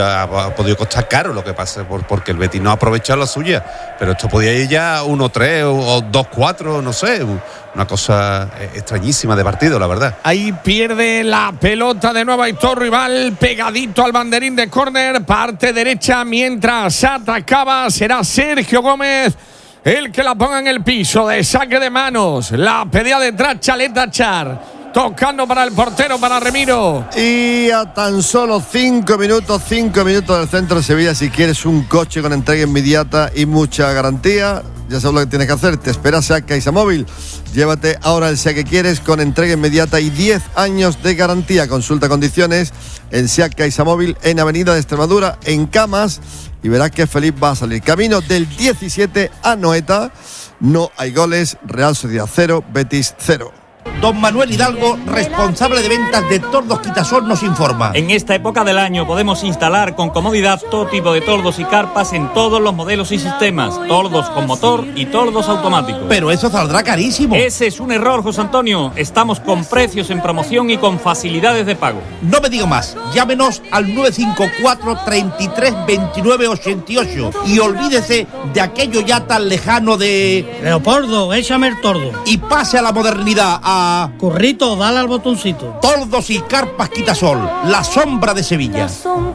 ha podido costar caro, lo que pasa porque el Betis no ha aprovechado la suya. Pero esto podía ir ya 1-3 o 2-4, no sé. Una cosa extrañísima de partido, la verdad. Ahí pierde la pelota de nuevo Aitor Rival, pegadito al banderín de córner, parte derecha, mientras atacaba será Sergio Gómez el que la ponga en el piso de saque de manos. La pedía detrás Chaleta Char. tocando para el portero, para Remiro. Y a tan solo 5 minutos del centro de Sevilla, si quieres un coche con entrega inmediata y mucha garantía, ya sabes lo que tienes que hacer. Te espera SEAT CaixaMóvil. Llévate ahora el SEAT que quieres con entrega inmediata y 10 años de garantía. Consulta condiciones en SEAT CaixaMóvil en Avenida de Extremadura, en Camas, y verás que feliz va a salir. Camino del 17 a Noeta. No hay goles. Real Sociedad 0, Betis 0. Don Manuel Hidalgo, responsable de ventas de Tordos Quitasol, nos informa. En esta época del año podemos instalar con comodidad todo tipo de tordos y carpas en todos los modelos y sistemas. Tordos con motor y tordos automáticos. Pero eso saldrá carísimo. Ese es un error, José Antonio. Estamos con precios en promoción y con facilidades de pago. No me digo más. Llámenos al 954 33 29 88 y olvídese de aquello ya tan lejano de... Leopoldo, échame el tordo. Y pase a la modernidad, a... Currito, dale al botoncito. Tordos y carpas Quitasol, la sombra de Sevilla.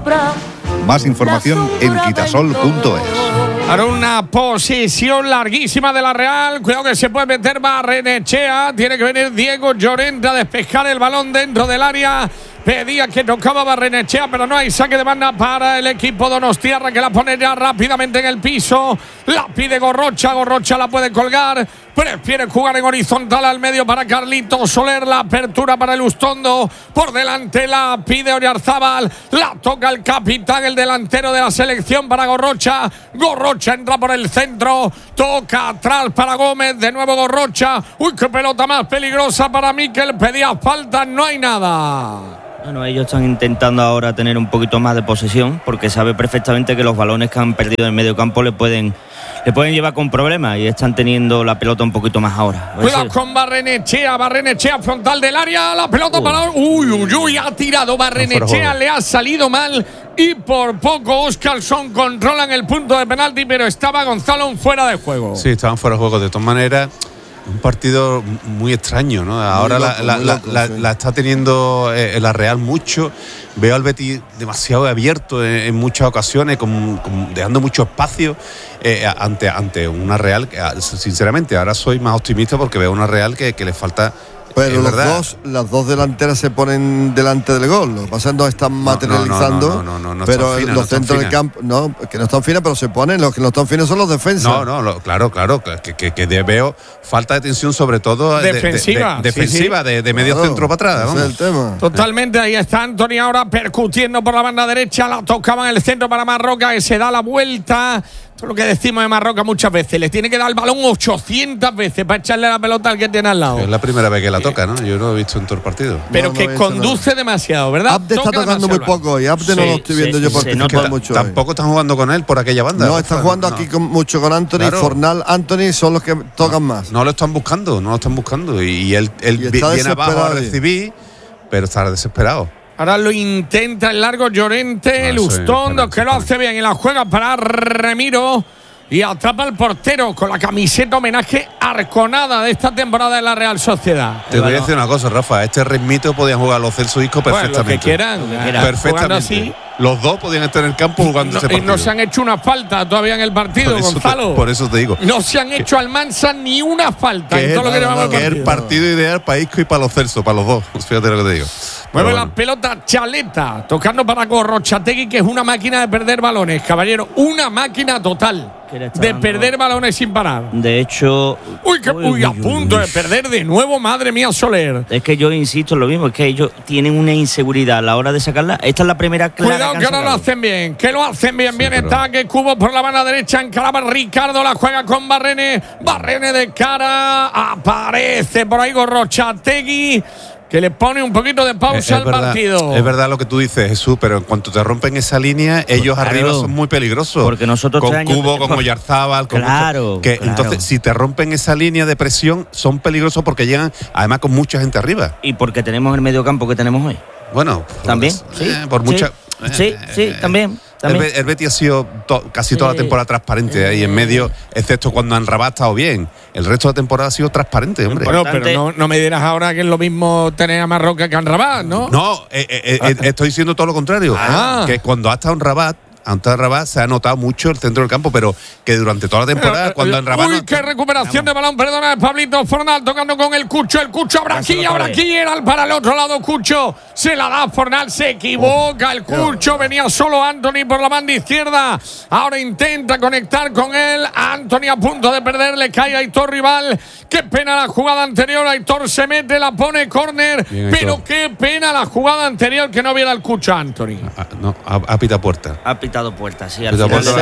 Más información en quitasol.es. Ahora una posición larguísima de la Real. Cuidado que se puede meter Barrenechea. Tiene que venir Diego Llorente a despejar el balón dentro del área. Pedía que tocaba Barrenechea, pero no hay saque de banda para el equipo donostiarra, que la pone ya rápidamente en el piso. La pide Gorrocha, Gorrocha la puede colgar. Prefiere jugar en horizontal al medio para Carlitos Soler. La apertura para el Ustondo. Por delante la pide Oyarzábal. La toca el capitán, el delantero de la selección, para Gorrocha. Gorrocha entra por el centro. Toca atrás para Gómez. De nuevo Gorrocha. Uy, qué pelota más peligrosa para Mikel. Pedía falta, no hay nada. Bueno, ellos están intentando ahora tener un poquito más de posesión, porque sabe perfectamente que los balones que han perdido en medio campo le pueden llevar con problemas, y están teniendo la pelota un poquito más ahora. Cuidado con Barrenechea frontal del área, la pelota para... Uy, ha tirado Barrenechea, le ha salido mal y por poco Óscarson controlan el punto de penalti, pero estaba Gonzalo fuera de juego. Sí, estaban fuera de juego. De todas maneras, un partido muy extraño, ¿no? Ahora la está teniendo la Real mucho. Veo al Betis demasiado abierto en muchas ocasiones, dejando mucho espacio ante una Real que, sinceramente, ahora soy más optimista porque veo una Real que le falta. Pero las dos delanteras se ponen delante del gol. Lo que pasa es que no están materializando. No pero fina, los centros del campo, que no están finas, pero se ponen. Los que no están finos son los defensas. Claro. Que veo falta de tensión, sobre todo defensiva. De medio centro para atrás. Ese es el tema. Totalmente, ahí está Anthony ahora percutiendo por la banda derecha. La tocaba en el centro para Marroca, que se da la vuelta. Esto es lo que decimos de Marroca muchas veces. Le tiene que dar el balón 800 veces para echarle la pelota al que tiene al lado. Es la primera vez que la toca, ¿no? Yo no lo he visto en todo el partido. Pero que conduce demasiado, ¿verdad? Abde está tocando muy poco y Abde no lo estoy viendo yo participar mucho. Tampoco están jugando con él por aquella banda. No, están jugando aquí mucho con Anthony. Claro. Fornal, Anthony son los que tocan más. No lo están buscando. Y él viene abajo a recibir, pero está desesperado. Ahora lo intenta el largo Llorente, el Ustondo, que lo hace bien y la juega para Remiro. Y atrapa al portero con la camiseta homenaje arconada de esta temporada de la Real Sociedad. Te voy a decir una cosa, Rafa. Este ritmito podían jugar los Celso Isco perfectamente. Lo que quieran. Perfectamente. Así. Los dos podían estar en el campo jugando ese partido. Y no se han hecho una falta todavía en el partido, Gonzalo. Por eso te digo. No se han hecho al Mansa ni una falta en todo lo que llevamos el partido. Es el partido ideal para Isco y para los Celso, para los dos. Fíjate lo que te digo. Mueve la pelota Chaleta, tocando para Gorrochategui, que es una máquina de perder balones, caballero. Una máquina total de perder balones sin parar. De hecho... Uy, a punto de perder de nuevo, madre mía, Soler. Es que yo insisto en lo mismo, es que ellos tienen una inseguridad a la hora de sacarla. Esta es la primera clara. Cuidado que ahora lo hacen bien, bien está, que Cubo por la banda derecha, encaraba Ricardo, la juega con Barrene de cara, aparece por ahí Gorrochategui, que le pone un poquito de pausa al partido. Es verdad lo que tú dices, Jesús, pero en cuanto te rompen esa línea, ellos arriba son muy peligrosos. Porque nosotros con Cubo, con Oyarzábal, claro. Entonces, si te rompen esa línea de presión, son peligrosos porque llegan además con mucha gente arriba. Y porque tenemos el mediocampo que tenemos hoy. Bueno, también. Por mucha. Sí, también. El Betis ha sido casi toda la temporada transparente ahí en medio, excepto cuando Amrabat ha estado bien. El resto de la temporada ha sido transparente, hombre. Bueno, pero no me dirás ahora que es lo mismo tener a Marroca que a Amrabat, ¿no? No, estoy diciendo todo lo contrario. Que cuando ha estado Amrabat Rabat se ha notado mucho el centro del campo, pero que durante toda la temporada, cuando en Rabat... ¡Uy, qué recuperación de balón! Perdona, Pablito Fornal tocando con el Cucho. El Cucho ahora aquí, era para el otro lado. Cucho se la da Fornal, se equivoca el Cucho. Venía solo Anthony por la banda izquierda. Ahora intenta conectar con él. Anthony a punto de perder, le cae a Aitor Rival. Qué pena la jugada anterior. Aitor se mete, la pone córner. Pero qué pena la jugada anterior que no viera el Cucho a Anthony. No, ha pitado puerta. Ha pitado puerta, sí. Es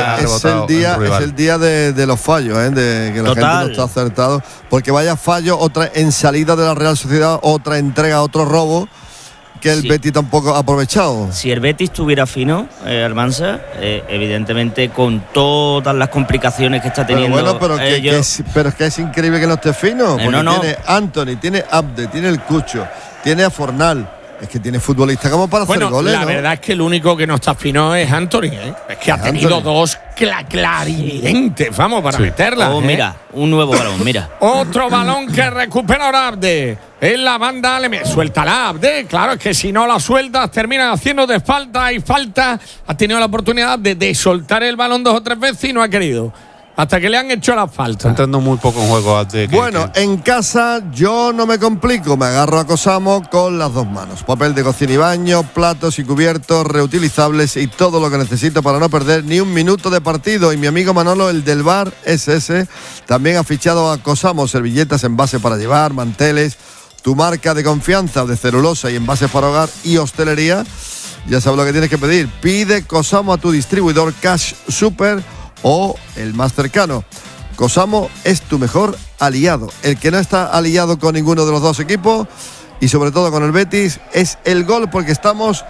el día de los fallos, de que la gente no está acertado. Porque vaya fallo, otra en salida de la Real Sociedad, otra entrega, otro robo que el Betis tampoco ha aprovechado. Si el Betis estuviera fino, Almansa, evidentemente con todas las complicaciones que está teniendo. Pero es que es increíble que no esté fino. Porque tiene Anthony, tiene Abde, tiene el Cucho, tiene a Fornal. Es que tiene futbolista como para hacer goles. La verdad es que el único que no está fino es Anthony, Es que ha tenido dos clarividentes, vamos, para meterla. Mira, un nuevo balón, mira. Otro balón que recupera ahora Abde. En la banda suelta la Abde. Claro, es que si no la sueltas, terminan haciendo de falta y falta. Ha tenido la oportunidad de soltar el balón 2 o 3 veces y no ha querido. Hasta que le han hecho la falta. Está entrando muy poco en juego. En casa yo no me complico. Me agarro a Cosamo con las 2 manos. Papel de cocina y baño, platos y cubiertos reutilizables y todo lo que necesito para no perder ni un minuto de partido. Y mi amigo Manolo, el del bar SS, también ha fichado a Cosamo. Servilletas, envase para llevar, manteles, tu marca de confianza de celulosa y envases para hogar y hostelería. Ya sabes lo que tienes que pedir. Pide Cosamo a tu distribuidor Cash Super o el más cercano. Cosamo es tu mejor aliado. El que no está aliado con ninguno de los dos equipos y sobre todo con el Betis es el gol, porque estamos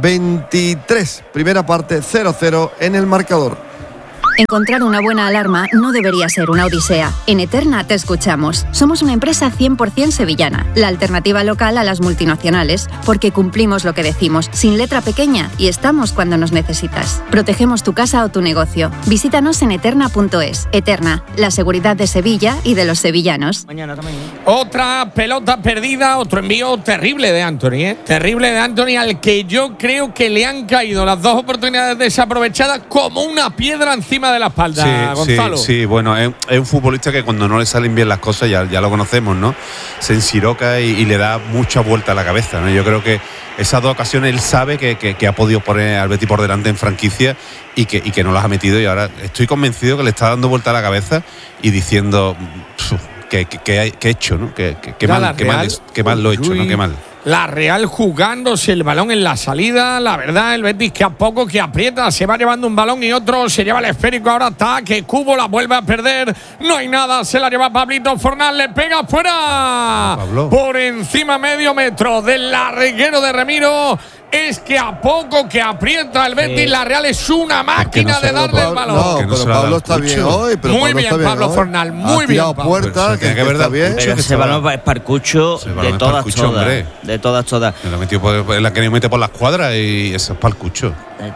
23, primera parte 0-0 en el marcador. Encontrar una buena alarma no debería ser una odisea. En Eterna te escuchamos. Somos una empresa 100% sevillana, la alternativa local a las multinacionales, porque cumplimos lo que decimos, sin letra pequeña, y estamos cuando nos necesitas. Protegemos tu casa o tu negocio. Visítanos en eterna.es. Eterna, la seguridad de Sevilla y de los sevillanos. Mañana también. Otra pelota perdida, otro envío terrible de Anthony, Terrible de Anthony, al que yo creo que le han caído las 2 oportunidades desaprovechadas como una piedra encima de la espalda, Gonzalo. Sí, bueno, es un futbolista que cuando no le salen bien las cosas, ya lo conocemos, ¿no? Se ensiroca y le da mucha vuelta a la cabeza, ¿no? Yo creo que esas 2 ocasiones él sabe que ha podido poner al Betis por delante en franquicia y que no las ha metido, y ahora estoy convencido que le está dando vuelta a la cabeza y diciendo que he hecho, ¿no? Que mal lo he hecho, ¿no? Qué mal. La Real jugándose el balón en la salida. La verdad, el Betis que a poco que aprieta se va llevando un balón y otro se lleva el esférico. Ahora está que Cubo la vuelve a perder. No hay nada, se la lleva Pablito Fornal, le pega fuera. Por encima medio metro del larguero de Remiro. Es que a poco que aprieta el Betis, la Real es una máquina de darle el balón. No, pero Pablo está bien hoy. Muy bien, Pablo Fornal, muy bien. Ha puerta, que está bien. Pero ese balón es para el Cucho de todas. De todas. La que mete por la escuadra y eso es para el Cucho.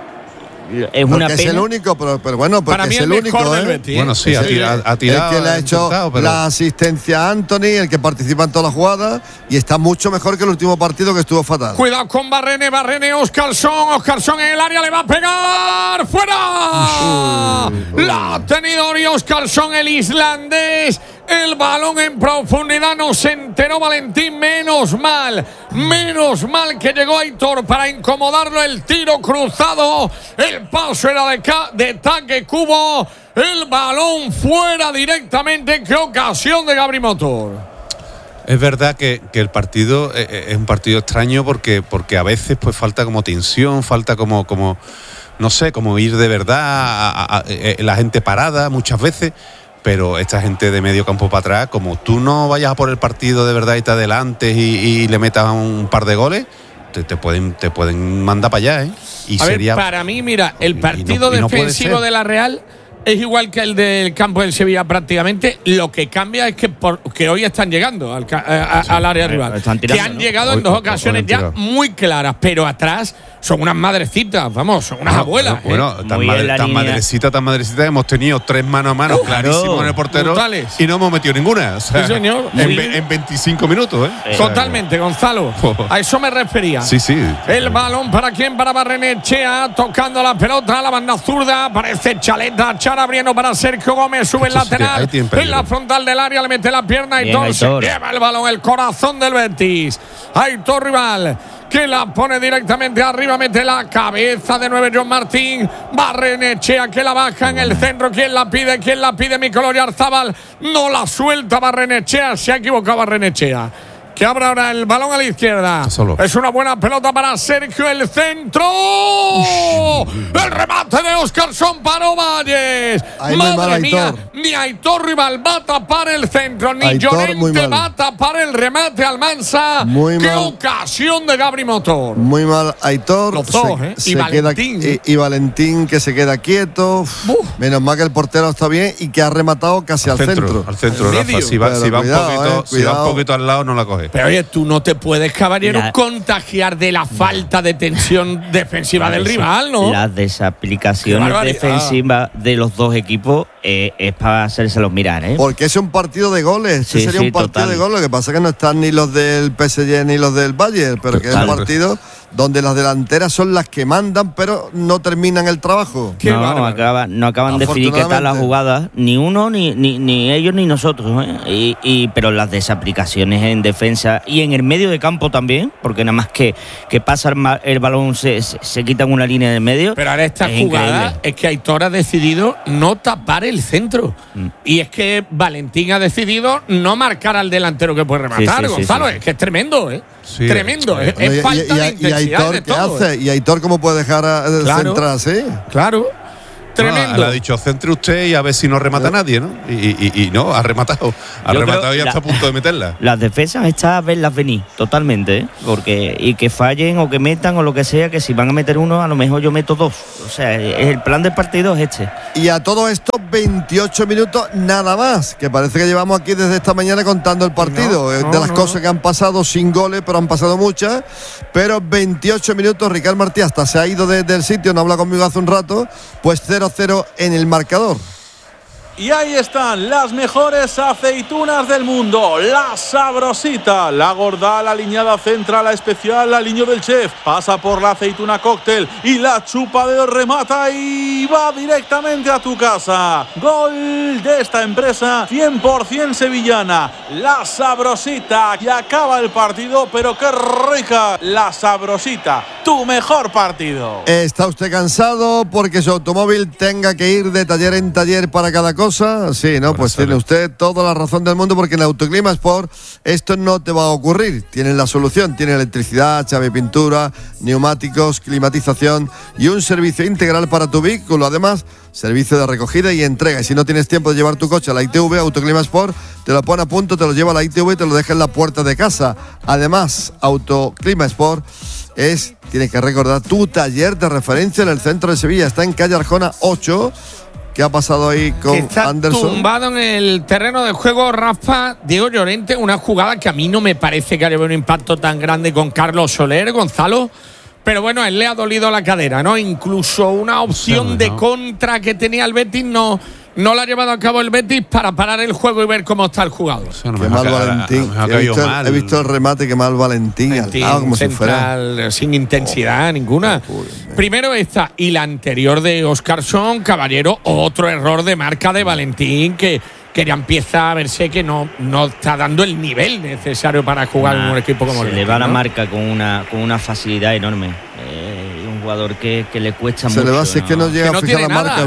Es una pena. Es el único, pero bueno, porque para mí es el único. Bueno, sí, ha tirado. El que le ha hecho la asistencia a Anthony, el que participa en todas las jugadas, y está mucho mejor que el último partido, que estuvo fatal. Cuidado con Barrene, Oscarsson en el área, le va a pegar. ¡Fuera! La ha tenido Ori Oscarsson, el islandés. El balón en profundidad, no se enteró Valentín, menos mal que llegó Aitor para incomodarlo. El tiro cruzado, el paso era de Taque Cubo, el balón fuera directamente. ¡Qué ocasión de Gabri Motor! Es verdad que el partido es un partido extraño porque a veces pues falta como tensión, falta como no sé, como ir de verdad, la gente parada muchas veces. Pero esta gente de medio campo para atrás, como tú no vayas a por el partido de verdad y te adelantes y le metas un par de goles, te pueden mandar para allá, ¿eh? Y para mí, mira, el partido defensivo de la Real es igual que el del campo del Sevilla prácticamente. Lo que cambia es que hoy están llegando al área rival. Que han llegado en 2 ocasiones ya muy claras, pero atrás son unas madrecitas, vamos, son unas abuelas. Bueno, tan madrecita, hemos tenido 3 mano a mano clarísimos en el portero brutales. Y no hemos metido ninguna. O sea, sí, señor. En 25 minutos, Totalmente, Gonzalo. A eso me refería. Sí. El balón para quién, para Barrenechea, tocando la pelota a la banda zurda. Parece Chaleta, Charabrieno para Sergio Gómez, sube el lateral. En la frontal del área le mete la pierna y Aitor se lleva el balón, el corazón del Betis. Aitor Rival, que la pone directamente arriba, mete la cabeza de 9 John Martín. Barrenechea que la baja en el centro. ¿Quién la pide? Mikel Oyarzabal. No la suelta Barrenechea. Se ha equivocado Barrenechea. Que abra ahora el balón a la izquierda. Es una buena pelota para Sergio. El centro. El remate de Óscarson para Valles. Madre mía. Ni Aitor Rival va a tapar el centro. Ni Aitor, Llorente va a tapar el remate Almansa. Qué ocasión de Gabri Motor. Muy mal Aitor. Los dos, y Valentín. Y Valentín que se queda quieto. Menos mal que el portero está bien y que ha rematado casi al centro. Al centro, Rafa. Si va un poquito al lado, no la coge. Pero oye, tú no te puedes, caballero, contagiar de la falta de tensión defensiva del rival, ¿no? Las desaplicaciones defensivas de los dos equipos es para hacérselos mirar, ¿eh? Porque es un partido de goles. Sí, sería un partido de goles. Lo que pasa es que no están ni los del PSG ni los del Bayern, pero que es un partido donde las delanteras son las que mandan, pero no terminan el trabajo. No acaban de finiquetar las jugadas, ni uno, ni ellos, ni nosotros, ¿eh? Pero las desaplicaciones en defensa y en el medio de campo también, porque nada más que pasa el balón se quitan una línea de medio. Pero ahora esta jugada es que Aitor ha decidido no tapar el centro. Y es que Valentín ha decidido no marcar al delantero que puede rematar, Gonzalo. Es que es tremendo, ¿eh? Sí, tremendo. Es falta de intensidad. ¿Y Aitor de qué todo, hace? ¿Y Aitor cómo puede dejar centrar así? Claro. Tremendo. Le ha dicho centre usted y a ver si no remata nadie, ¿no? Y no, ha rematado. Ha rematado y está a punto de meterla. Las defensas están a verlas venir, totalmente, ¿eh? Y que fallen o que metan o lo que sea, que si van a meter uno, a lo mejor yo meto 2. O sea, el plan del partido es este. Y a todo esto, 28 minutos nada más, que parece que llevamos aquí desde esta mañana contando el partido. De las cosas que han pasado sin goles, pero han pasado muchas. Pero 28 minutos, Ricard Martí hasta se ha ido del sitio, no habla conmigo hace un rato, pues 0-0 en el marcador. Y ahí están las mejores aceitunas del mundo. La Sabrosita, la gorda, la aliñada central, la especial, la aliño del chef. Pasa por la aceituna cóctel y la chupa de remata y va directamente a tu casa. Gol de esta empresa 100% sevillana. La Sabrosita. Y acaba el partido, pero qué rica. La Sabrosita, tu mejor partido. ¿Está usted cansado porque su automóvil tenga que ir de taller en taller para cada cosa? Sí, ¿no? Pues tiene usted toda la razón del mundo, porque en Autoclima Sport esto no te va a ocurrir. Tienen la solución, tienen electricidad, chave y pintura, neumáticos, climatización y un servicio integral para tu vehículo. Además, servicio de recogida y entrega. Y si no tienes tiempo de llevar tu coche a la ITV, Autoclima Sport te lo pone a punto, te lo lleva a la ITV y te lo deja en la puerta de casa. Además, Autoclima Sport tienes que recordar, tu taller de referencia en el centro de Sevilla. Está en calle Arjona 8. ¿Qué ha pasado ahí con Anderson? Tumbado en el terreno de juego, Rafa, Diego Llorente, una jugada que a mí no me parece que haya un impacto tan grande con Carlos Soler, Gonzalo. Pero bueno, a él le ha dolido la cadera, ¿no? Incluso una opción de contra que tenía el Betis no la ha llevado a cabo el Betis para parar el juego y ver cómo está el jugador. Qué mal Valentín. He visto el remate, qué mal Valentín al lado, como central, si fuera sin intensidad ninguna. Primero esta y la anterior de Óscarson, caballero, otro error de marca de Valentín que ya empieza a verse que no está dando el nivel necesario para jugar en un equipo como el Betis. Se le va la marca con una facilidad enorme. Un jugador que le cuesta mucho. Se le va, si es que no llega a fijar la marca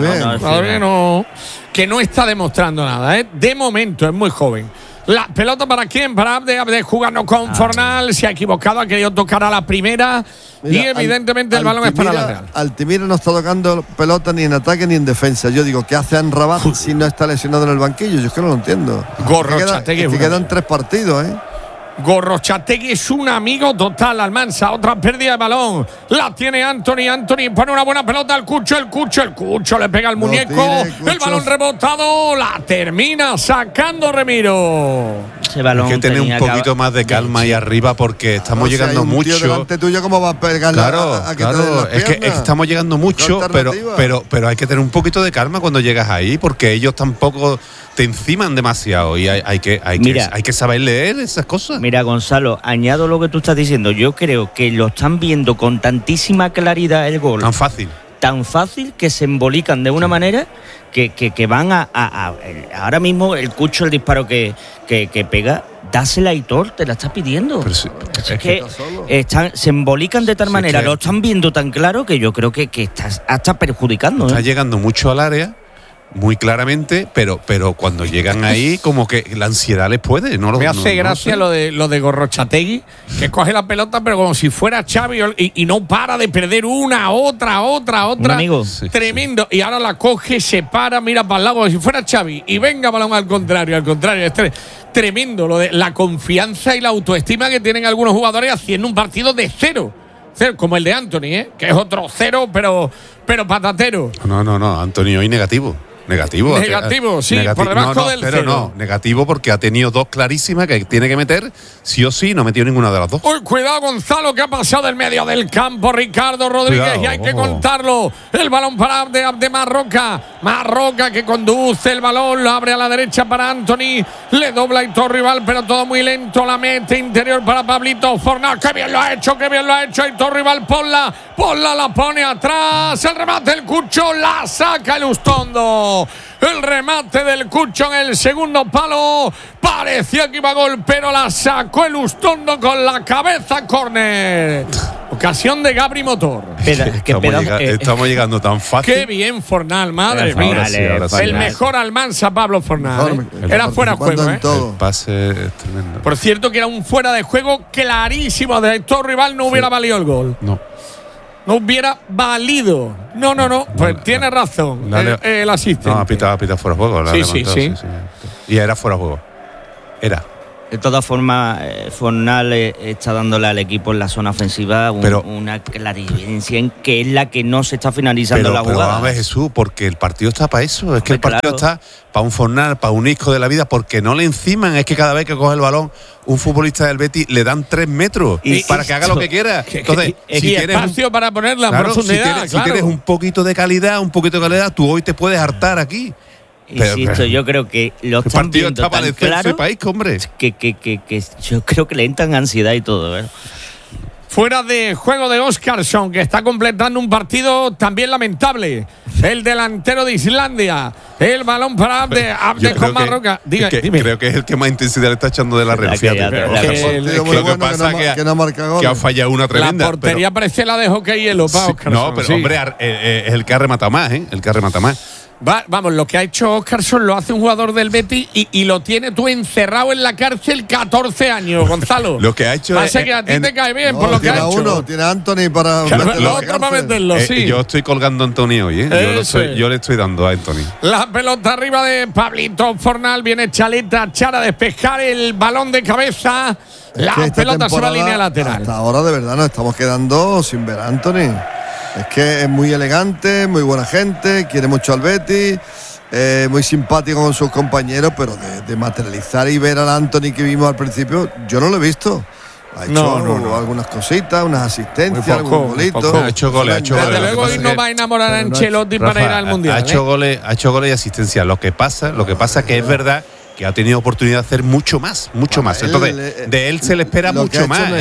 bien. Que no está demostrando nada, ¿eh? De momento, es muy joven. La pelota para quién, para Abde jugando con Fornal, se ha equivocado, ha querido tocar a la primera. Mira, y evidentemente el balón es para la Real. Altimira no está tocando pelota ni en ataque ni en defensa. Yo digo, ¿qué hace Amrabat si no está lesionado en el banquillo? Yo es que no lo entiendo. Gorrotxategi. Quedan 3 partidos, ¿eh? Gorrotxategi es un amigo total. Almansa, otra pérdida de balón. La tiene Anthony pone una buena pelota al Cucho. El Cucho le pega al muñeco. El balón rebotado. La termina sacando Remiro. Ese balón hay que tener un tenía poquito más de calma ahí arriba porque estamos O sea, llegando hay un tío mucho. delante tuyo, ¿cómo va a pegarle Claro, a que te den las claro, es que piernas? estamos llegando mucho, pero hay que tener un poquito de calma cuando llegas ahí, porque ellos tampoco te enciman demasiado y hay que saber leer esas cosas. Mira, Gonzalo, añado lo que tú estás diciendo. Yo creo que lo están viendo con tantísima claridad el gol. Tan fácil que se embolican de una manera que van a ahora mismo el Cucho, el disparo que pega, dásela a Aitor, te la está pidiendo. Es que se embolican de tal manera, lo están viendo tan claro que yo creo que estás hasta perjudicando. Está llegando mucho al área, muy claramente, pero cuando llegan ahí, como que la ansiedad les puede. Me hace gracia lo de Gorrochategui, que coge la pelota, pero como si fuera Xavi y no para de perder una, otra. Un amigo. Tremendo. Y ahora la coge, se para, mira para el lado como si fuera Xavi. Y venga balón al contrario. Es tremendo lo de la confianza y la autoestima que tienen algunos jugadores haciendo un partido de cero, como el de Anthony, que es otro cero, pero patatero. No, Antonio hoy negativo. Negativo, sí, por debajo del cero. No, negativo porque ha tenido dos clarísimas que tiene que meter, sí o sí, no metió ninguna de las dos. Uy, cuidado Gonzalo, que ha pasado del medio del campo Ricardo Rodríguez, cuidado, y hay que contarlo. El balón para de Marroca que conduce el balón, lo abre a la derecha para Anthony, le dobla Aitor Rival, pero todo muy lento, la mete interior para Pablito Fornal, que bien lo ha hecho Aitor Rival, ponla, la pone atrás, el remate del Cucho, la saca el Ustondo. El remate del Cucho en el segundo palo. Parecía que iba a gol, pero la sacó el Ustondo con la cabeza. Córner. Ocasión de Gabri Motor. Estamos llegando tan fácil. Qué bien Fornal, madre mía. El mejor Almansa, Pablo Fornal. Era fuera de juego. El pase es tremendo. Por cierto, que era un fuera de juego clarísimo de Aitor Rival. No hubiera valido el gol. No hubiera valido. No. Pues tiene razón el asistente. No, ha pitado fuera de juego. Sí. Y era fuera de juego. De todas formas, Fornal está dándole al equipo en la zona ofensiva una clarividencia en que es la que no se está finalizando la jugada. Pero vamos a ver, Jesús, porque el partido está para eso. Es que el partido está para un Fornal, para un Isco de la vida, porque no le enciman. Es que cada vez que coge el balón, un futbolista del Betis le dan 3 metros para que haga lo que quiera. Entonces, si tienes espacio para ponerla en profundidad. Si tienes un poquito de calidad, tú hoy te puedes hartar aquí. Insisto, yo creo que lo están viendo tan claro que yo creo que le entran ansiedad y todo, ¿eh? Fuera de juego de Óskarsson, que está completando un partido también lamentable. El delantero de Islandia. El balón para Abde con Marroca. Dime. Creo que es el que más intensidad le está echando de la red. Lo que pasa es que ha fallado una tremenda. La portería parece la de hockey hielo para Óskarsson. No, pero hombre, es el que ha rematado más, ¿eh? El que ha rematado más. Vamos, lo que ha hecho Óskarsson lo hace un jugador del Betis y lo tiene tú encerrado en la cárcel 14 años, Gonzalo. Lo que ha hecho es que a ti te cae bien por lo que ha hecho. Tiene a Anthony para otro para meterlo, sí. Yo estoy colgando a Anthony hoy, ¿eh? Yo le estoy dando a Anthony. La pelota arriba de Pablito Fornal, viene Chaleta Chara a despejar el balón de cabeza. La pelota se va a línea lateral. Hasta ahora de verdad nos estamos quedando sin ver a Anthony. Es que es muy elegante, muy buena gente, quiere mucho al Betis, muy simpático con sus compañeros, pero de materializar y ver al Anthony que vimos al principio, yo no lo he visto. Ha hecho algunas cositas, unas asistencias, algunos golitos. Ha hecho goles. Desde luego hoy no va a enamorar a Ancelotti para ir al Mundial. Ha hecho goles y asistencias. Lo que pasa que es verdad que ha tenido oportunidad de hacer mucho más. Entonces, de él se le espera mucho más.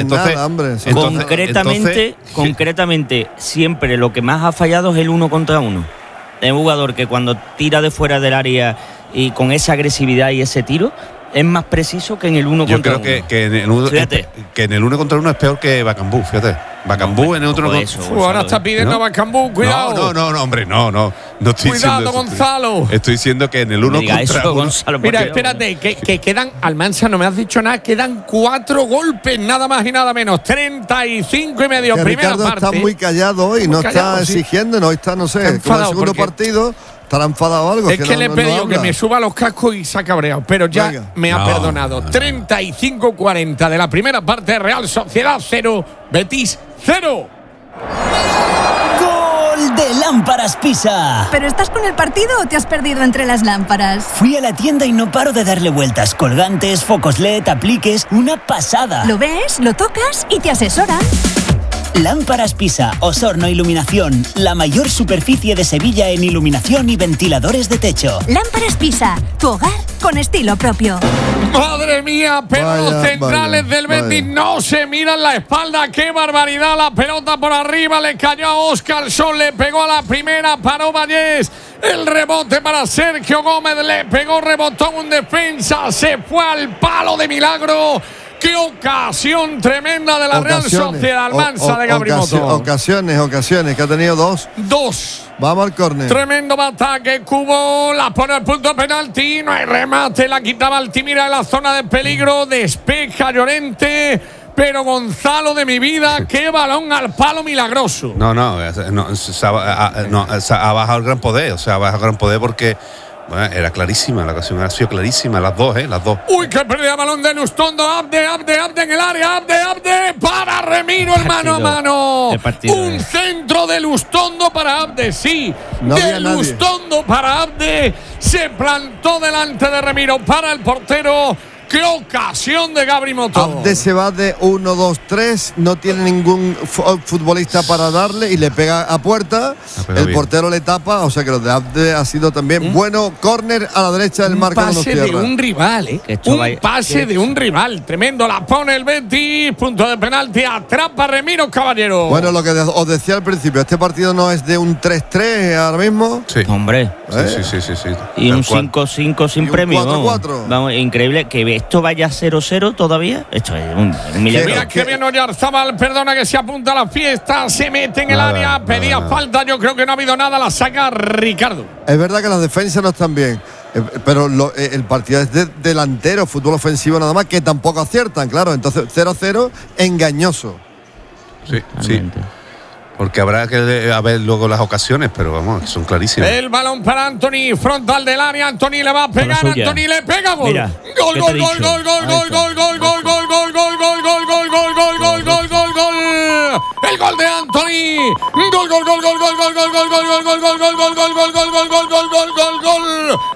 Concretamente, siempre lo que más ha fallado es el 1 contra 1. Es un jugador que cuando tira de fuera del área y con esa agresividad y ese tiro, es más preciso que en el 1 contra 1. Yo creo que en el 1 contra 1 es peor que Bacambú, fíjate. Bacambú en el otro ahora está pidiendo a Bacambú, cuidado. No, hombre, no estoy cuidado, Gonzalo. Estoy diciendo que en el 1 contra 1. Gonzalo, mira, espérate, que quedan, Almansa, no me has dicho nada, quedan 4 golpes, nada más y nada menos. 35 y medio, primera Ricardo parte. Está muy callado hoy, no está exigiendo, no está, no sé, con el segundo partido. ¿Estará enfadado o algo? Es que le he pedido que me suba los cascos y se ha cabreado, pero ya me ha perdonado. 35-40 de la primera parte, Real Sociedad 0, Betis 0. gol de Lámparas Pisa. ¿Pero estás con el partido o te has perdido entre las lámparas? Fui a la tienda y no paro de darle vueltas. Colgantes, focos LED, apliques, una pasada. Lo ves, lo tocas y te asesoran. Lámparas Pisa, Osorno Iluminación, la mayor superficie de Sevilla en iluminación y ventiladores de techo. Lámparas Pisa, tu hogar con estilo propio. Madre mía, pero los centrales del Betis no se miran la espalda. ¡Qué barbaridad! La pelota por arriba le cayó a Óscar Sol, le pegó a la primera, paró Vallés. El rebote para Sergio Gómez, le pegó, rebotó un defensa, se fue al palo de milagro. ¡Qué ocasión tremenda de la Real Sociedad Almansa de Gabri Moto! Ocasiones, que ha tenido dos. Vamos al córner. Tremendo ataque, Cubo, la pone al punto de penalti, no hay remate, la quitaba Altimira de la zona de peligro, despeja Llorente, pero Gonzalo de mi vida, qué balón al palo milagroso. Ha bajado el gran poder, ha bajado el gran poder porque... Bueno, era clarísima, la ocasión ha sido clarísima, las dos. Uy, que pérdida de balón de Lustondo, Abde en el área, Abde, para Remiro, el mano a mano. Un centro de Lustondo para Abde, sí. De Lustondo para Abde, se plantó delante de Remiro para el portero. ¡Qué ocasión de Gabri Moto! Abde se va de 1-2-3, no tiene ningún futbolista para darle y le pega a puerta. El portero le tapa, o sea que lo de Abde ha sido también bueno. Córner a la derecha del marco. Un pase de un rival, pase de un rival. Tremendo, la pone el Betis. Punto de penalti, atrapa Remiro, caballero. Bueno, lo que os decía al principio, este partido no es de un 3-3 ahora mismo. Sí. Hombre. Sí. Y un 5-5 sin premio. 4-4. Vamos, increíble que esto vaya 0-0 todavía. Esto es un milagro. Mira que bien Oyarzabal, perdona que se apunta a la fiesta, se mete en el área, pedía falta, yo creo que no ha habido nada, la saca Ricardo. Es verdad que las defensas no están bien, pero el partido es de delantero, fútbol ofensivo nada más, que tampoco aciertan, claro, entonces 0-0, engañoso. Sí. Porque habrá que ver luego las ocasiones, pero vamos, son clarísimas. El balón para Anthony, frontal del área, Anthony le va a pegar, Anthony le pega, gol. Mira, gol. El gol de Anthony. Gol.